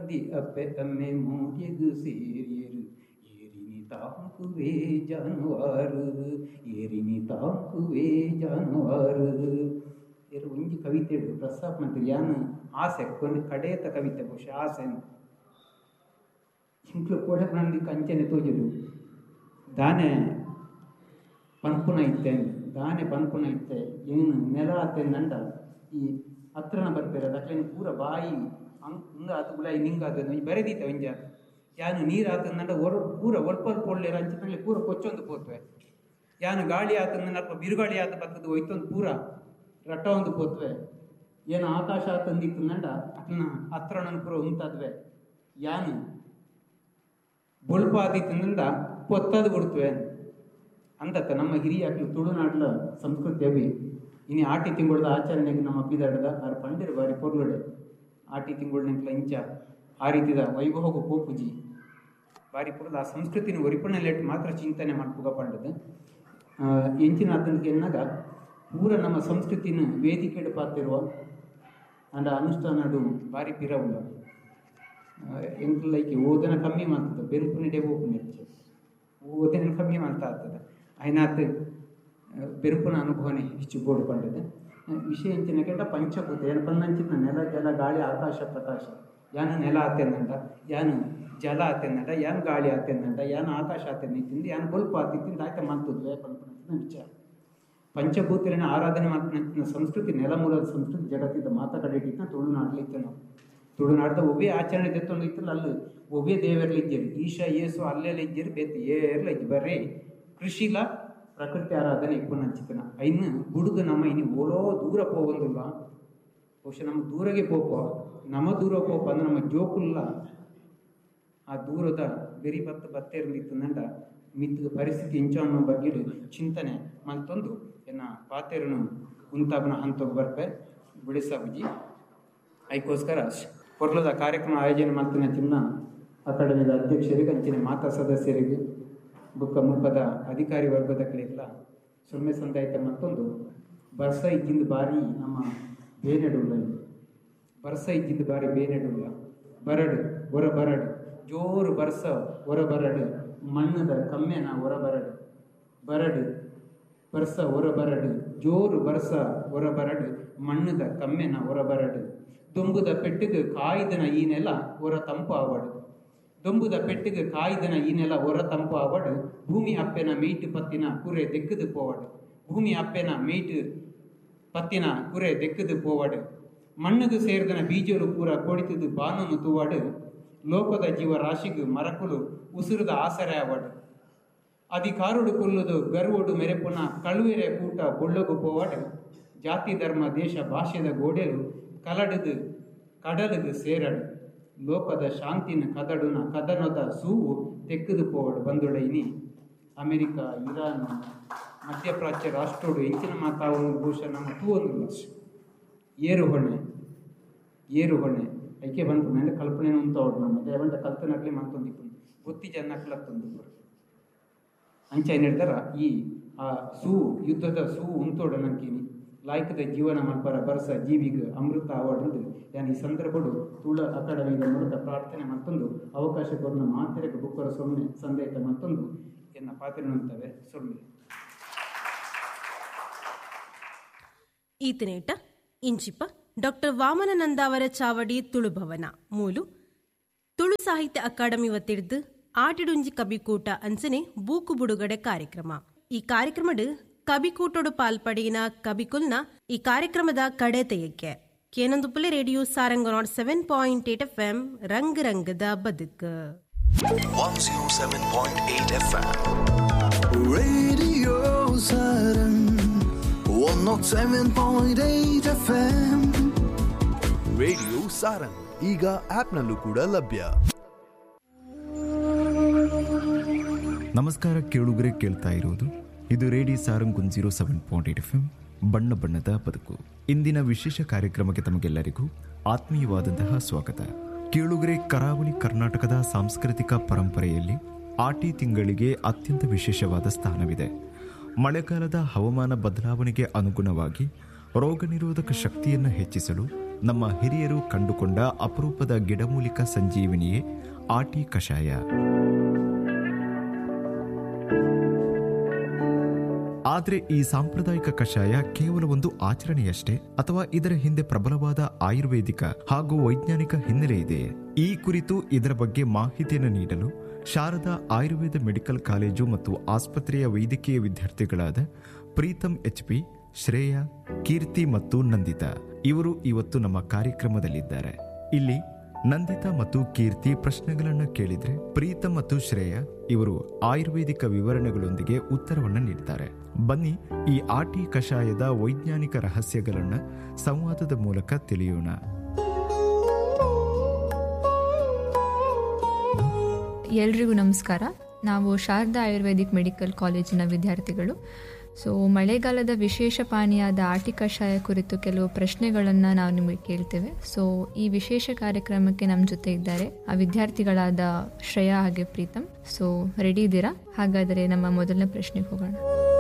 ಅದ್ದಿ ಅಪ್ಪೆ ಅಮ್ಮೆ ಮೂಗೆಗು ಸೇರಿಯರು ಏರಿನಿ ತಾಂಕುವೆ ಜಾನುವಾರು ಏರಿನಿ ತಾಂಕುವೆ ಜಾನುವಾರು ಇರು ಒಂಜಿ ಕವಿತೆ ಪ್ರಸ್ತಾಪ ಮಾಡ್ತೀರಿ ಯಾನು ಆಸೆ ಕೊನೆ ಕಡೆಯತ ಕವಿತೆ ಬಹುಶಃ ಆಸೆ ಅಂತ ಇಂಕ್ಲು ಕೋಡೆ ಪ್ರಾಣಿ ಕಂಚನೆ ತೋಜಲು ದಾನೆ ಪನ್ಪುನ ಇತ್ತೆ ದಾನೆ ಪನ್ಪುನ ಇತ್ತೆ ಏನು ನೆಲ ಆತೆ ನಂಡ ಈ ಹತ್ರನ ಬರ್ತಾರೆ ಅದಕ್ಕೆ ಪೂರ ಬಾಯಿ ಹಿಂಗ ಆತು ಗುಲಾಯಿ ನಿಂಗ ಆತ ಬರೆದೀತೆ ಒಂಜ ಯಾನು ನೀರು ಆತ ನಂಡ ಪೂರ ಒಲ್ಪ ಒಳ್ಳೆ ಅಂಚಿನಲ್ಲಿ ಪೂರ ಕೊಚ್ಚೊಂದು ಪೋತ್ವೆ ಯಾನು ಗಾಳಿ ಆತಂದ ಅಲ್ಪ ಬಿರುಗಾಳಿ ಆತ ಬರ್ತದೆ ಒಯ್ತೊಂದು ಪೂರ ರಟ್ಟ ಒಂದು ಪೋತ್ವೆ ಏನು ಆಕಾಶ ಆತಂದಿತ್ತು ನಂಡ ಅದನ್ನ ಹತ್ರ ನನ್ನ ಪೂರ ಉಂಟಾದ್ವೆ ಯಾನು ಬೊಳ್ಪಾದಿತ್ತಿನಿಂದ ಪೊತ್ತದು ಬಿಡ್ತವೆ ಅಂದತ್ತ ನಮ್ಮ ಹಿರಿಯಾಕ್ಲು ತುಳುನಾಡ್ಲ ಸಂಸ್ಕೃತಿ ಅವಿ ಇನ್ನು ಆಟಿ ತಿಂಗಳದ ಆಚರಣೆಗೆ ನಮ್ಮ ಅಪ್ಪಿದಾಡದ ಅವ್ರ ಪಂಡಿರು ಬಾರಿ ಪೊರ್ಲೊಡೆ ಆಟಿ ತಿಂಗಳನ್ನೆಂಕ್ಲ ಇಂಚ ಆ ರೀತಿದ ವೈಭೋಗ ಪೋಪುಜಿ ಬಾರಿ ಪುರದ ಆ ಸಂಸ್ಕೃತಿನ ಒರಿಪಣೆಲೆಟ್ಟು ಮಾತ್ರ ಚಿಂತನೆ ಮಾಡ್ಪುಗ ಪಂಡದು ಎಂಚಿನ ಅದಕ್ಕೆ ಎನ್ನಾಗ ಪೂರ ನಮ್ಮ ಸಂಸ್ಕೃತಿನ ವೇದಿಕೆಡು ಪಾತಿರುವ ಅಂಡ ಅನುಷ್ಠಾನಡು ಬಾರಿ ಪಿರವುಲ್ಲ ಎಂಕ್ಲು ಲೈಕ್ ಓದನ ಕಮ್ಮಿ ಮಾಡ್ತದೆ ಬೆರುಪುನಿಡೆ ಓಪನ್ ಹೆಚ್ಚು ಓದನ ಕಮ್ಮಿ ಮಾಡ್ತಾ ಆಗ್ತದೆ అయినాತ್ ಬೆರುಪುನ ಅನುಭವನೆ ಹೆಚ್ಚು ಬೋರ್ಡ್ ಪಂಡದೆ ವಿಷಯ ಎಂಚಿನ ಕೇಟ ಪಂಚಭೂತ ಏನು ಪನ್ನಂಚಿನ ನೆಲ ಜಲ ಗಾಳಿ ಆಕಾಶ ಪ್ರಕಾಶ ಯಾನು ನೆಲ ಆತೆಂದಂಡ ಯಾನು ಜಲ ಆತೆಂದಂಡ ಯಾನು ಗಾಳಿ ಆತೆಂದಂಡ ಯಾನು ಆಕಾಶ ಆತೆಂದಿತ್ತಿಂದು ಯಾನು ಬಲ್ಪ್ ಆತಿತ್ತಿಂದ ಆಯ್ತ ಮಾಡ್ತಿದ್ವಿ ಪನ್ಪನ ವಿಚಾರ ಪಂಚಭೂತಲಿನ ಆರಾಧನೆ ಮಾಡ್ತಿನ ಸಂಸ್ಕೃತಿ ನೆಲಮೂಲದ ಸಂಸ್ಕೃತಿ ಜಗತ್ತಿದ್ದ ಮಾತ ಕಡೆಟಿನ ತುಳುನಾಡ್ಲಿತ್ತು ನಾವು ತುಳುನಾಡ್ದ ಒಬ್ಬೇ ಆಚರಣೆ ತೆತ್ತೊಂದು ಇತ್ತಲ್ಲ ಅಲ್ಲಿ ಒಬ್ಬೇ ದೇವರ್ಲಿಜ್ಜರು ಈಶ ಏಸು ಅಲ್ಲೆಲ್ಲ ಇಜ್ಜರು ಬೇತು ಏರ್ಲ ಇಜ್ಜಿ ಬರ್ರಿ ಕೃಷಿಲ ಪ್ರಕೃತಿ ಆರಾಧನೆ ಇಪ್ಪು ನಂಚಿತನ ಇನ್ನು ಹುಡುಗ ನಮ್ಮ ಇನ್ನು ಓಲೋ ದೂರ ಹೋಗಂದಿಲ್ಲ ಬಹುಶಃ ನಮ್ಮ ದೂರಗೆ ಪೋಪ ನಮ್ಮ ದೂರ ಪೋಪ ಅಂದ್ರೆ ನಮ್ಮ ಜೋಕುಲ್ಲ ಆ ದೂರದ ಬೆರಿ ಬತ್ತೆ ಇರ್ಲಿತ್ತು ನಂಡ ಮಿತ್ತ ಪರಿಸ್ಥಿತಿ ಇಂಚ ಅನ್ನೋ ಬಗ್ಗೆ ಚಿಂತನೆ ಮತ್ತೊಂದು ಎನ್ನ ಪಾತೆರನು ಉಂತಾಪನ ಹಂತೋಗಿ ಬರ್ಪೆ ಬಿಡಿಸಾಬುಜಿ ಅದಕ್ಕೋಸ್ಕರ ಕೊರ್ಲದ ಕಾರ್ಯಕ್ರಮ ಆಯೋಜನೆ ಮಾಡ್ತಿನ ಚಿನ್ನ ಅಕಾಡೆಮಿದ ಅಧ್ಯಕ್ಷರಿಗೆ ಅಂಚಿನ ಮಾತಾ ಸದಸ್ಯರಿಗೆ ಬುಕ್ಕ ಮುಖದ ಅಧಿಕಾರಿ ವರ್ಗದ ಕಡೆಯೆಲ್ಲ ಸೊಮ್ಮೆ ಸಂದಾಯಿತ ಮತ್ತೊಂದು ಬರ್ಸ ಇದ್ದಿಂದ ಬಾರಿ ನಮ್ಮ ಬೇನೆಡುಲ್ಲ ಬರ್ಸ ಇದ್ದಿಂದ ಬಾರಿ ಬೇನೆಡುಲ್ಲ ಬರಡು ಹೊರ ಬರಡು ಜೋರು ಬರ್ಸ ಹೊರ ಬರಡು ಮಣ್ಣದ ಕಮ್ಮೆನ ಹೊರ ಬರಡು ಬರಡು ಬರ್ಸ ಹೊರ ಬರಡು ಜೋರು ಬರ್ಸ ಹೊರ ಬರಡು ಮಣ್ಣದ ಕಮ್ಮೆನ ಹೊರ ಬರಡು ದೊಂಬುದ ಪೆಟ್ಟಿಗೆ ಕಾಯ್ದನ ಈ ನೆಲ ಹೊರ ತಂಪು ಆವಡು ದೊಂಬುದ ಪೆಟ್ಟಿಗೆ ಕಾಯ್ದನ ಈ ನೆಲ ಹೊರ ತಂಪು ಆವಡು ಭೂಮಿ ಅಪ್ಪೆನ ಮೀಟು ಪತ್ತಿನ ಕುರೆ ದೆಕ್ಕದು ಪೋವಡು ಭೂಮಿ ಅಪ್ಪೆನ ಮೀಟು ಪತ್ತಿನ ಕುರೆ ದೆಕ್ಕದು ಪೋವಡು ಮಣ್ಣದು ಸೇರಿದನ ಬೀಜಲು ಪೂರ ಕೊಡಿತದು ಬಾನನು ತೂವಾಡು ಲೋಕದ ಜೀವ ರಾಶಿಗೂ ಮರಕುಲು ಉಸಿರುದ ಆಸರೆ ಆವಡು ಅಧಿಕಾರುಡು ಕೊಲ್ಲುದು ಗರ್ವಡು ಮೆರೆಪುನ ಕಳುವೆರೆ ಕೂಟ ಬೊಳ್ಳಗು ಪೋವಡು ಜಾತಿ ಧರ್ಮ ದೇಶ ಭಾಷೆದ ಗೋಡೆಲು ಕಲಡದು ಕಡಲದು ಸೇರಡು ಲೋಕದ ಶಾಂತಿನ ಕದಡುನ ಕದನದ ಸೂವು ತೆಕ್ಕದು ಪೋವಡು ಬಂದುಡೈನಿ ಅಮೆರಿಕ ಇರಾನ್ ಮಧ್ಯಪ್ರಾಚ್ಯ ರಾಷ್ಟ್ರೋಡು ಎಂಚಿನ ಮಾತಾವು ಬಹುಶಃ ನಮ್ಮ ತೂವೊಂದು ಏರು ಹೊಣೆ ಐಕೆ ಬಂತು ನನ್ನ ಕಲ್ಪನೆ ಉಂಟೋಡು ನಮ್ಮ ದೇವಂತ ಕಲ್ಪನಾಗ್ಲಿ ಮಾತೊಂದಿಪ್ಪು ಗೊತ್ತಿ ಜನ್ನಕ್ಲತ್ತೊಂದು ಅಂಚ ಏನು ಹೇಳ್ತಾರ ಈ ಆ ಯುದ್ಧದ ಉಂಟೋಡು ನಂಕಿನಿ ಲಾಯ್ಕದ ಜೀವನ ಮಲ್ಪರ ಬರ್ಸ ಜೀವಿಗೆ ಅಮೃತ ಆವಡು ಯಾನ್ ಈ ಸಂದರ್ಭಡು ತುಳ ಅಕಾಡೆಮಿದ ಮೂಲಕ ಪ್ರಾರ್ಥನೆ ಮತ್ತೊಂದು ಅವಕಾಶ ಕೊರನ ಮಾತೆರೆಗೆ ಬುಕ್ಕರ ಸೊಮ್ಮೆ ಸಂದೇಹ ಮತ್ತೊಂದು ಎನ್ನ ಪಾತ್ರೆ ಅಂತವೆ ಸೊಮ್ಮೆ ಈತನೇಟ ಇಂಚಿಪ ಡಾಕ್ಟರ್ ವಾಮನಾನಂದ ಅವರ ಚಾವಡಿ ತುಳುಭವನ ಮೂಲು ತುಳು ಸಾಹಿತ್ಯ ಅಕಾಡೆಮಿ ಒತ್ತಿಡ್ದು ಆಟಿಡುಂಜಿ ಕಬಿಕೂಟ ಅನ್ಸನೆ ಬೂಕು ಬುಡುಗಡೆ ಕಾರ್ಯಕ್ರಮ ಈ ಕಾರ್ಯಕ್ರಮಡ್ ಕಬಿಕೂಟೋಡು ಪಾಲ್ಪಡಿನ ಕಬಿಕುಲ್ನ ಈ ಕಾರ್ಯಕ್ರಮದ ಕಡೆ ತೆಯಕ್ಕೆ ಕೇನಂದುಪುಲೆ ರೇಡಿಯೋ ಸಾರಂಗ 7.8 FM ರಂಗ್ ರಂಗದ ಬದುಕು 107.8 FM radio Sarang 107.8 FM radio Sarang ಈಗ ಆಪ್ನಲ್ಲೂ ಕೂಡ ಲಭ್ಯ. ನಮಸ್ಕಾರ ಕೇಳುಗರೆ, ಕೇಳ್ತಾ ಇರೋದು ಇದು ರೇಡಿಯೋ ಸಾರಂಗ್ 107.8 FM ಬಣ್ಣ ಬಣ್ಣದ ಬದುಕು. ಇಂದಿನ ವಿಶೇಷ ಕಾರ್ಯಕ್ರಮಕ್ಕೆ ತಮಗೆಲ್ಲರಿಗೂ ಆತ್ಮೀಯವಾದಂತಹ ಸ್ವಾಗತ. ಕೇಳುಗರೆ, ಕರಾವಳಿ ಕರ್ನಾಟಕದ ಸಾಂಸ್ಕೃತಿಕ ಪರಂಪರೆಯಲ್ಲಿ ಆಟಿ ತಿಂಗಳಿಗೆ ಅತ್ಯಂತ ವಿಶೇಷವಾದ ಸ್ಥಾನವಿದೆ. ಮಳೆಗಾಲದ ಹವಾಮಾನ ಬದಲಾವಣೆಗೆ ಅನುಗುಣವಾಗಿ ರೋಗ ನಿರೋಧಕ ಶಕ್ತಿಯನ್ನು ಹೆಚ್ಚಿಸಲು ನಮ್ಮ ಹಿರಿಯರು ಕಂಡುಕೊಂಡ ಅಪರೂಪದ ಗಿಡಮೂಲಿಕ ಸಂಜೀವಿನಿಯೇ ಆಟಿ ಕಷಾಯ. ಆದರೆ ಈ ಸಾಂಪ್ರದಾಯಿಕ ಕಷಾಯ ಕೇವಲ ಒಂದು ಆಚರಣೆಯಷ್ಟೇ ಅಥವಾ ಇದರ ಹಿಂದೆ ಪ್ರಬಲವಾದ ಆಯುರ್ವೇದಿಕ ಹಾಗೂ ವೈಜ್ಞಾನಿಕ ಹಿನ್ನೆಲೆ ಇದೆಯೇ? ಈ ಕುರಿತು ಇದರ ಬಗ್ಗೆ ಮಾಹಿತಿಯನ್ನು ನೀಡಲು ಶಾರದಾ ಆಯುರ್ವೇದ ಮೆಡಿಕಲ್ ಕಾಲೇಜು ಮತ್ತು ಆಸ್ಪತ್ರೆಯ ವೈದ್ಯಕೀಯ ವಿದ್ಯಾರ್ಥಿಗಳಾದ ಪ್ರೀತಂ HP, ಶ್ರೇಯಾ, ಕೀರ್ತಿ ಮತ್ತು ನಂದಿತಾ ಇವರು ಇವತ್ತು ನಮ್ಮ ಕಾರ್ಯಕ್ರಮದಲ್ಲಿದ್ದಾರೆ. ಇಲ್ಲಿ ನಂದಿತಾ ಮತ್ತು ಕೀರ್ತಿ ಪ್ರಶ್ನೆಗಳನ್ನು ಕೇಳಿದ್ರೆ ಪ್ರೀತಂ ಮತ್ತು ಶ್ರೇಯಾ ಇವರು ಆಯುರ್ವೇದಿಕ ವಿವರಣೆಗಳೊಂದಿಗೆ ಉತ್ತರವನ್ನು ನೀಡ್ತಾರೆ. ಬನ್ನಿ ಈ ಆಟಿ ಕಷಾಯದ ವೈಜ್ಞಾನಿಕ ರಹಸ್ಯಗಳನ್ನು ಸಂವಾದದ ಮೂಲಕ ತಿಳಿಯೋಣ. ಎಲ್ರಿಗೂ ನಮಸ್ಕಾರ. ನಾವು ಶಾರದಾ ಆಯುರ್ವೇದಿಕ್ ಮೆಡಿಕಲ್ ಕಾಲೇಜಿನ ವಿದ್ಯಾರ್ಥಿಗಳು. ಮಳೆಗಾಲದ ವಿಶೇಷ ಪಾನೀಯಾದ ಆಟಿ ಕಷಾಯ ಕುರಿತು ಕೆಲವು ಪ್ರಶ್ನೆಗಳನ್ನು ನಾವು ನಿಮಗೆ ಕೇಳ್ತೇವೆ. ಈ ವಿಶೇಷ ಕಾರ್ಯಕ್ರಮಕ್ಕೆ ನಮ್ಮ ಜೊತೆ ಇದ್ದಾರೆ ಆ ವಿದ್ಯಾರ್ಥಿಗಳಾದ ಶ್ರೇಯಾ ಹಾಗೆ ಪ್ರೀತಂ. ರೆಡಿ ಇದ್ದೀರಾ? ಹಾಗಾದರೆ ನಮ್ಮ ಮೊದಲನೇ ಪ್ರಶ್ನೆಗೆ ಹೋಗೋಣ.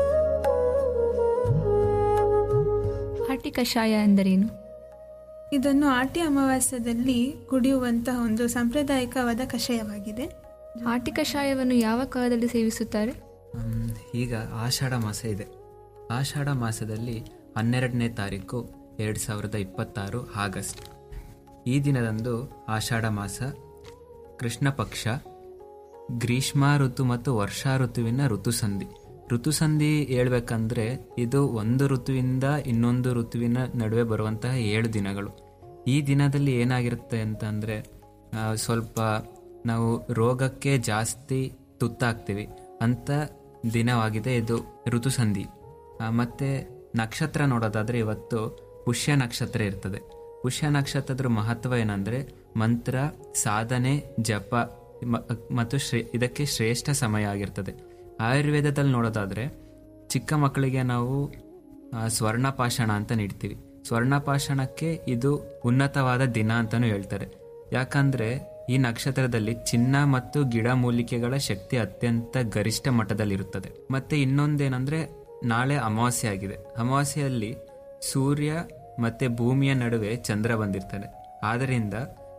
ಆಟಿ ಕಷಾಯ ಎಂದರೇನು? ಇದನ್ನು ಆಟಿ ಅಮಾವಾಸ್ಯದಲ್ಲಿ ಕುಡಿಯುವಂತಹ ಒಂದು ಸಾಂಪ್ರದಾಯಿಕವಾದ ಕಷಾಯವಾಗಿದೆ. ಆಟಿ ಕಷಾಯವನ್ನು ಯಾವ ಕಾಲದಲ್ಲಿ ಸೇವಿಸುತ್ತಾರೆ? ಈಗ ಆಷಾಢ ಮಾಸ ಇದೆ. ಆಷಾಢ ಮಾಸದಲ್ಲಿ 12ನೇ ತಾರೀಕು 2026 ಆಗಸ್ಟ್. ಈ ದಿನದಂದು ಆಷಾಢ ಮಾಸ, ಕೃಷ್ಣ ಪಕ್ಷ, ಗ್ರೀಷ್ಮ ಋತು ಮತ್ತು ವರ್ಷಾ ಋತುವಿನ ಋತುಸಂಧಿ ಹೇಳ್ಬೇಕಂದ್ರೆ ಇದು ಒಂದು ಋತುವಿಂದ ಇನ್ನೊಂದು ಋತುವಿನ ನಡುವೆ ಬರುವಂತಹ 7 ದಿನಗಳು. ಈ ದಿನದಲ್ಲಿ ಏನಾಗಿರುತ್ತೆ ಅಂತಂದರೆ ಸ್ವಲ್ಪ ನಾವು ರೋಗಕ್ಕೆ ಜಾಸ್ತಿ ತುತ್ತಾಗ್ತೀವಿ ಅಂತ ದಿನವಾಗಿದೆ ಇದು ಋತುಸಂಧಿ. ಮತ್ತು ನಕ್ಷತ್ರ ನೋಡೋದಾದರೆ ಇವತ್ತು ಪುಷ್ಯ ನಕ್ಷತ್ರ ಇರ್ತದೆ. ಪುಷ್ಯ ನಕ್ಷತ್ರದ ಮಹತ್ವ ಏನಂದರೆ ಮಂತ್ರ, ಸಾಧನೆ, ಜಪ ಮತ್ತು ಇದಕ್ಕೆ ಶ್ರೇಷ್ಠ ಸಮಯ ಆಗಿರ್ತದೆ. ಆಯುರ್ವೇದದಲ್ಲಿ ನೋಡೋದಾದರೆ ಚಿಕ್ಕ ಮಕ್ಕಳಿಗೆ ನಾವು ಸ್ವರ್ಣಪಾಷಾಣ ಅಂತ ನೀಡ್ತೀವಿ. ಸ್ವರ್ಣಪಾಷಾಣಕ್ಕೆ ಇದು ಉನ್ನತವಾದ ದಿನ ಅಂತಲೂ ಹೇಳ್ತಾರೆ. ಯಾಕಂದರೆ ಈ ನಕ್ಷತ್ರದಲ್ಲಿ ಚಿನ್ನ ಮತ್ತು ಗಿಡ ಮೂಲಿಕೆಗಳ ಶಕ್ತಿ ಅತ್ಯಂತ ಗರಿಷ್ಠ ಮಟ್ಟದಲ್ಲಿರುತ್ತದೆ. ಮತ್ತು ಇನ್ನೊಂದೇನೆಂದರೆ ನಾಳೆ ಅಮಾವಾಸ್ಯೆ ಆಗಿದೆ. ಅಮಾವಾಸ್ಯೆಯಲ್ಲಿ ಸೂರ್ಯ ಮತ್ತು ಭೂಮಿಯ ನಡುವೆ ಚಂದ್ರ ಬಂದಿರ್ತಾನೆ. ಆದ್ದರಿಂದ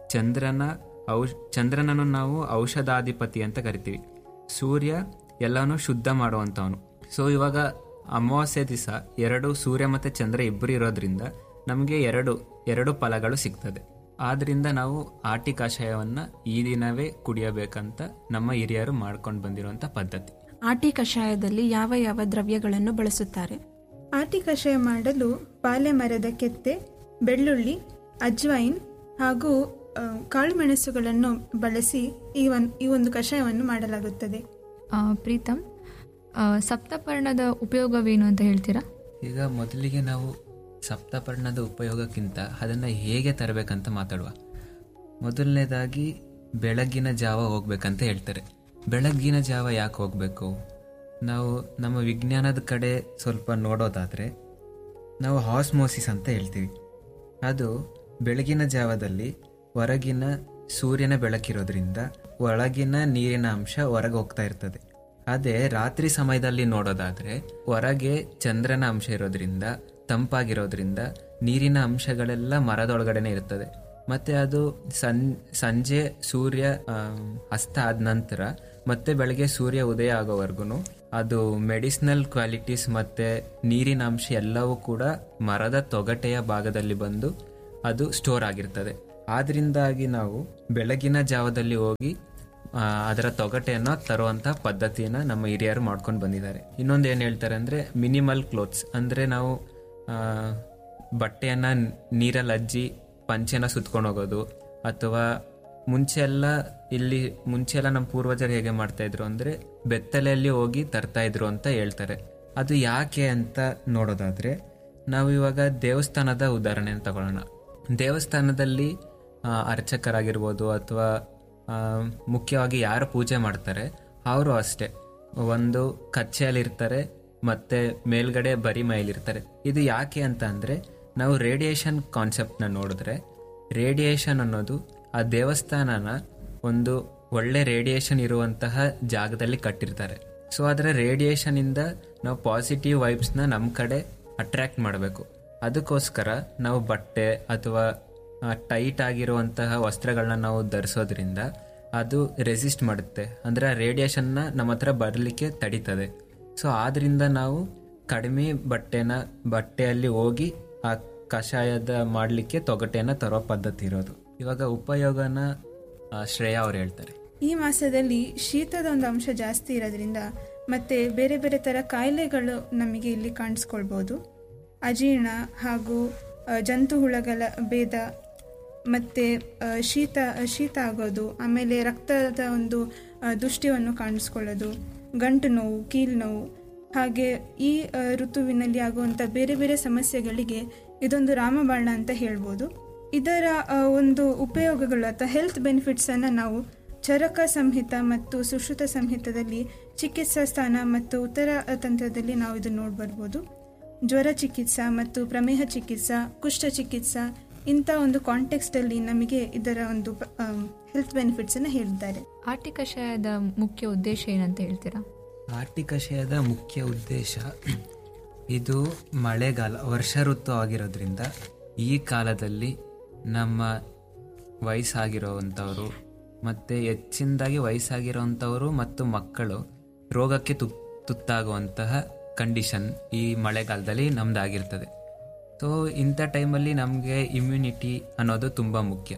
ಚಂದ್ರನನ್ನು ನಾವು ಔಷಧಾಧಿಪತಿ ಅಂತ ಕರಿತೀವಿ. ಸೂರ್ಯ ಎಲ್ಲನೂ ಶುದ್ಧ ಮಾಡುವಂಥವನು. ಇವಾಗ ಅಮಾವಾಸ್ಯೆ ದಿವಸ 2 ಸೂರ್ಯ ಮತ್ತು ಚಂದ್ರ ಇಬ್ಬರು ಇರೋದ್ರಿಂದ ನಮಗೆ ಎರಡು ಫಲಗಳು ಸಿಗ್ತದೆ. ಆದ್ರಿಂದ ನಾವು ಆಟಿ ಕಷಾಯವನ್ನು ಈ ದಿನವೇ ಕುಡಿಯಬೇಕಂತ ನಮ್ಮ ಹಿರಿಯರು ಮಾಡ್ಕೊಂಡು ಬಂದಿರುವಂಥ ಪದ್ಧತಿ. ಆಟಿ ಕಷಾಯದಲ್ಲಿ ಯಾವ ಯಾವ ದ್ರವ್ಯಗಳನ್ನು ಬಳಸುತ್ತಾರೆ? ಆಟಿ ಕಷಾಯ ಮಾಡಲು ಬಾಳೆ ಮರದ ಕೆತ್ತೆ, ಬೆಳ್ಳುಳ್ಳಿ, ಅಜ್ವೈನ್ ಹಾಗೂ ಕಾಳುಮೆಣಸುಗಳನ್ನು ಬಳಸಿ ಈ ಒಂದು ಕಷಾಯವನ್ನು ಮಾಡಲಾಗುತ್ತದೆ. ಪ್ರೀತಂ, ಸಪ್ತಪರ್ಣದ ಉಪಯೋಗವೇನು ಅಂತ ಹೇಳ್ತೀರಾ? ಈಗ ಮೊದಲಿಗೆ ನಾವು ಸಪ್ತಪರ್ಣದ ಉಪಯೋಗಕ್ಕಿಂತ ಅದನ್ನು ಹೇಗೆ ತರಬೇಕಂತ ಮಾತಾಡುವ. ಮೊದಲನೇದಾಗಿ ಬೆಳಗ್ಗಿನ ಜಾವ ಹೋಗ್ಬೇಕಂತ ಹೇಳ್ತಾರೆ. ಬೆಳಗ್ಗಿನ ಜಾವ ಯಾಕೆ ಹೋಗಬೇಕು? ನಾವು ನಮ್ಮ ವಿಜ್ಞಾನದ ಕಡೆ ಸ್ವಲ್ಪ ನೋಡೋದಾದರೆ ನಾವು ಆಸ್ಮೋಸಿಸ್ ಅಂತ ಹೇಳ್ತೀವಿ. ಅದು ಬೆಳಗಿನ ಜಾವದಲ್ಲಿ ಹೊರಗಿನ ಸೂರ್ಯನ ಬೆಳಕಿರೋದ್ರಿಂದ ಒಳಗಿನ ನೀರಿನ ಅಂಶ ಹೊರಗೆ ಹೋಗ್ತಾ ಇರ್ತದೆ. ಅದೇ ರಾತ್ರಿ ಸಮಯದಲ್ಲಿ ನೋಡೋದಾದರೆ ಹೊರಗೆ ಚಂದ್ರನ ಅಂಶ ಇರೋದ್ರಿಂದ, ತಂಪಾಗಿರೋದ್ರಿಂದ ನೀರಿನ ಅಂಶಗಳೆಲ್ಲ ಮರದೊಳಗಡೆನೆ ಇರ್ತದೆ. ಮತ್ತು ಅದು ಸಂಜೆ ಸೂರ್ಯ ಅಸ್ತ ಆದ ನಂತರ ಮತ್ತೆ ಬೆಳಗ್ಗೆ ಸೂರ್ಯ ಉದಯ ಆಗೋವರೆಗೂ ಅದು ಮೆಡಿಸಿನಲ್ ಕ್ವಾಲಿಟೀಸ್ ಮತ್ತು ನೀರಿನ ಅಂಶ ಎಲ್ಲವೂ ಕೂಡ ಮರದ ತೊಗಟೆಯ ಭಾಗದಲ್ಲಿ ಬಂದು ಅದು ಸ್ಟೋರ್ ಆಗಿರ್ತದೆ. ಆದ್ರಿಂದಾಗಿ ನಾವು ಬೆಳಗಿನ ಜಾವದಲ್ಲಿ ಹೋಗಿ ಅದರ ತೊಗಟೆಯನ್ನು ತರುವಂಥ ಪದ್ಧತಿಯನ್ನು ನಮ್ಮ ಹಿರಿಯರು ಮಾಡ್ಕೊಂಡು ಬಂದಿದ್ದಾರೆ. ಇನ್ನೊಂದು ಏನು ಹೇಳ್ತಾರೆ ಅಂದರೆ ಮಿನಿಮಲ್ ಕ್ಲೋತ್ಸ್, ಅಂದರೆ ನಾವು ಬಟ್ಟೆಯನ್ನು ನೀರಲ್ಲಿ ಅಜ್ಜಿ ಪಂಚೆನ ಸುತ್ಕೊಂಡು ಹೋಗೋದು, ಅಥವಾ ಮುಂಚೆ ಎಲ್ಲ ನಮ್ಮ ಪೂರ್ವಜರು ಹೇಗೆ ಮಾಡ್ತಾಯಿದ್ರು ಅಂದರೆ ಬೆತ್ತಲೆಯಲ್ಲಿ ಹೋಗಿ ತರ್ತಾಯಿದ್ರು ಅಂತ ಹೇಳ್ತಾರೆ. ಅದು ಯಾಕೆ ಅಂತ ನೋಡೋದಾದರೆ ನಾವು ಇವಾಗ ದೇವಸ್ಥಾನದ ಉದಾಹರಣೆಯನ್ನು ತಗೊಳ್ಳೋಣ. ದೇವಸ್ಥಾನದಲ್ಲಿ ಅರ್ಚಕರಾಗಿರ್ಬೋದು ಅಥವಾ ಮುಖ್ಯವಾಗಿ ಯಾರು ಪೂಜೆ ಮಾಡ್ತಾರೆ ಅವರು ಅಷ್ಟೇ ಒಂದು ಕಚ್ಚೆಯಲ್ಲಿರ್ತಾರೆ ಮತ್ತು ಮೇಲ್ಗಡೆ ಬರಿ ಮೈಲಿರ್ತಾರೆ. ಇದು ಯಾಕೆ ಅಂತ ಅಂದರೆ ನಾವು ರೇಡಿಯೇಷನ್ ಕಾನ್ಸೆಪ್ಟ್ನ ನೋಡಿದ್ರೆ ರೇಡಿಯೇಷನ್ ಅನ್ನೋದು ಆ ದೇವಸ್ಥಾನನ ಒಂದು ಒಳ್ಳೆ ರೇಡಿಯೇಷನ್ ಇರುವಂತಹ ಜಾಗದಲ್ಲಿ ಕಟ್ಟಿರ್ತಾರೆ. ಸೊ ಅದರ ರೇಡಿಯೇಷನಿಂದ ನಾವು ಪಾಸಿಟಿವ್ ವೈಬ್ಸ್ನ ನಮ್ಮ ಕಡೆ ಅಟ್ರ್ಯಾಕ್ಟ್ ಮಾಡಬೇಕು. ಅದಕ್ಕೋಸ್ಕರ ನಾವು ಬಟ್ಟೆ ಅಥವಾ ಟೈಟ್ ಆಗಿರುವಂತಹ ವಸ್ತ್ರಗಳನ್ನ ನಾವು ಧರಿಸೋದ್ರಿಂದ ಅದು ರೆಸಿಸ್ಟ್ ಮಾಡುತ್ತೆ, ಅಂದರೆ ಆ ರೇಡಿಯೇಷನ್ನ ನಮ್ಮ ಹತ್ರ ಬರಲಿಕ್ಕೆ ತಡೀತದೆ. ಸೊ ಆದ್ರಿಂದ ನಾವು ಕಡಿಮೆ ಬಟ್ಟೆಯಲ್ಲಿ ಹೋಗಿ ಆ ಕಷಾಯದ ಮಾಡಲಿಕ್ಕೆ ತೊಗಟೆಯನ್ನು ತರೋ ಪದ್ಧತಿ ಇರೋದು. ಇವಾಗ ಉಪಯೋಗನ ಶ್ರೇಯಾ ಅವ್ರು ಹೇಳ್ತಾರೆ. ಈ ಮಾಸದಲ್ಲಿ ಶೀತದ ಒಂದು ಅಂಶ ಜಾಸ್ತಿ ಇರೋದ್ರಿಂದ ಮತ್ತೆ ಬೇರೆ ಬೇರೆ ಥರ ಕಾಯಿಲೆಗಳು ನಮಗೆ ಇಲ್ಲಿ ಕಾಣಿಸ್ಕೊಳ್ಬೋದು. ಅಜೀರ್ಣ ಹಾಗೂ ಜಂತು ಹುಳಗಳ ಭೇದ, ಮತ್ತು ಶೀತ ಆಗೋದು, ಆಮೇಲೆ ರಕ್ತದ ಒಂದು ದುಷ್ಟಿಯನ್ನು ಕಾಣಿಸ್ಕೊಳ್ಳೋದು, ಗಂಟು ನೋವು, ಕೀಲು ನೋವು, ಹಾಗೆ ಈ ಋತುವಿನಲ್ಲಿ ಆಗುವಂಥ ಬೇರೆ ಬೇರೆ ಸಮಸ್ಯೆಗಳಿಗೆ ಇದೊಂದು ರಾಮಬಾಣ ಅಂತ ಹೇಳ್ಬೋದು. ಇದರ ಒಂದು ಉಪಯೋಗಗಳು ಅಥವಾ ಹೆಲ್ತ್ ಬೆನಿಫಿಟ್ಸನ್ನು ನಾವು ಚರಕ ಸಂಹಿತ ಮತ್ತು ಸುಶ್ರುತ ಸಂಹಿತದಲ್ಲಿ ಚಿಕಿತ್ಸಾ ಸ್ಥಾನ ಮತ್ತು ಉತ್ತರ ತಂತ್ರದಲ್ಲಿ ನಾವು ಇದನ್ನು ನೋಡ್ಬರ್ಬೋದು. ಜ್ವರ ಚಿಕಿತ್ಸಾ ಮತ್ತು ಪ್ರಮೇಹ ಚಿಕಿತ್ಸಾ, ಕುಷ್ಠ ಚಿಕಿತ್ಸಾ, ಇಂಥ ಒಂದು ಕಾಂಟೆಕ್ಸ್ಟಲ್ಲಿ ನಮಗೆ ಇದರ ಒಂದು ಹೆಲ್ತ್ ಬೆನಿಫಿಟ್ಸನ್ನು ಹೇಳಿದ್ದಾರೆ. ಆಟಿ ಕಷಾಯದ ಮುಖ್ಯ ಉದ್ದೇಶ ಏನಂತ ಹೇಳ್ತೀರಾ? ಆಟಿ ಕಷಾಯದ ಮುಖ್ಯ ಉದ್ದೇಶ ಇದು ಮಳೆಗಾಲ, ವರ್ಷ ಋತು ಆಗಿರೋದ್ರಿಂದ ಈ ಕಾಲದಲ್ಲಿ ನಮ್ಮ ವಯಸ್ಸಾಗಿರೋವಂಥವರು ಮತ್ತು ಹೆಚ್ಚಿನದಾಗಿ ವಯಸ್ಸಾಗಿರೋವಂಥವರು ಮತ್ತು ಮಕ್ಕಳು ರೋಗಕ್ಕೆ ತುತ್ತಾಗುವಂತಹ ಕಂಡೀಷನ್ ಈ ಮಳೆಗಾಲದಲ್ಲಿ ನಮ್ಮದಾಗಿರ್ತದೆ. ಸೊ ಇಂಥ ಟೈಮಲ್ಲಿ ನಮಗೆ ಇಮ್ಯುನಿಟಿ ಅನ್ನೋದು ತುಂಬ ಮುಖ್ಯ.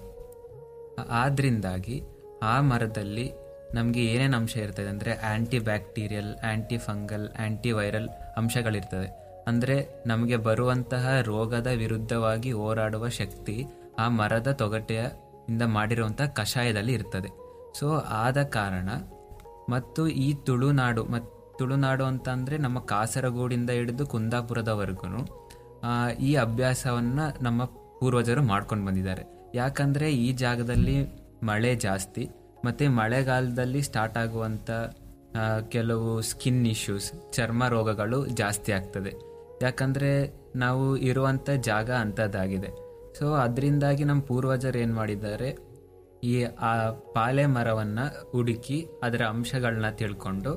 ಆದ್ದರಿಂದಾಗಿ ಆ ಮರದಲ್ಲಿ ನಮಗೆ ಏನೇನು ಅಂಶ ಇರ್ತದೆ ಅಂದರೆ ಆ್ಯಂಟಿ ಬ್ಯಾಕ್ಟೀರಿಯಲ್, ಆ್ಯಂಟಿ ಫಂಗಲ್, ಆ್ಯಂಟಿ ವೈರಲ್ ಅಂಶಗಳಿರ್ತದೆ. ಅಂದರೆ ನಮಗೆ ಬರುವಂತಹ ರೋಗದ ವಿರುದ್ಧವಾಗಿ ಹೋರಾಡುವ ಶಕ್ತಿ ಆ ಮರದ ತೊಗಟೆಯಿಂದ ಮಾಡಿರುವಂಥ ಕಷಾಯದಲ್ಲಿ ಇರ್ತದೆ. ಸೊ ಆದ ಕಾರಣ ಮತ್ತು ಈ ತುಳುನಾಡು ಅಂತ ಅಂದರೆ ನಮ್ಮ ಕಾಸರಗೋಡಿಂದ ಹಿಡಿದು ಕುಂದಾಪುರದವರೆಗೂ ಈ ಅಭ್ಯಾಸವನ್ನು ನಮ್ಮ ಪೂರ್ವಜರು ಮಾಡ್ಕೊಂಡು ಬಂದಿದ್ದಾರೆ. ಯಾಕಂದರೆ ಈ ಜಾಗದಲ್ಲಿ ಮಳೆ ಜಾಸ್ತಿ ಮತ್ತು ಮಳೆಗಾಲದಲ್ಲಿ ಸ್ಟಾರ್ಟ್ ಆಗುವಂಥ ಕೆಲವು ಸ್ಕಿನ್ ಇಶ್ಯೂಸ್, ಚರ್ಮ ರೋಗಗಳು ಜಾಸ್ತಿ ಆಗ್ತದೆ. ಯಾಕಂದರೆ ನಾವು ಇರುವಂಥ ಜಾಗ ಅಂಥದ್ದಾಗಿದೆ. ಸೊ ಅದರಿಂದಾಗಿ ನಮ್ಮ ಪೂರ್ವಜರು ಏನು ಮಾಡಿದ್ದಾರೆ, ಈ ಪಾಲೆ ಮರವನ್ನು ಹುಡುಕಿ ಅದರ ಅಂಶಗಳನ್ನ ತಿಳ್ಕೊಂಡು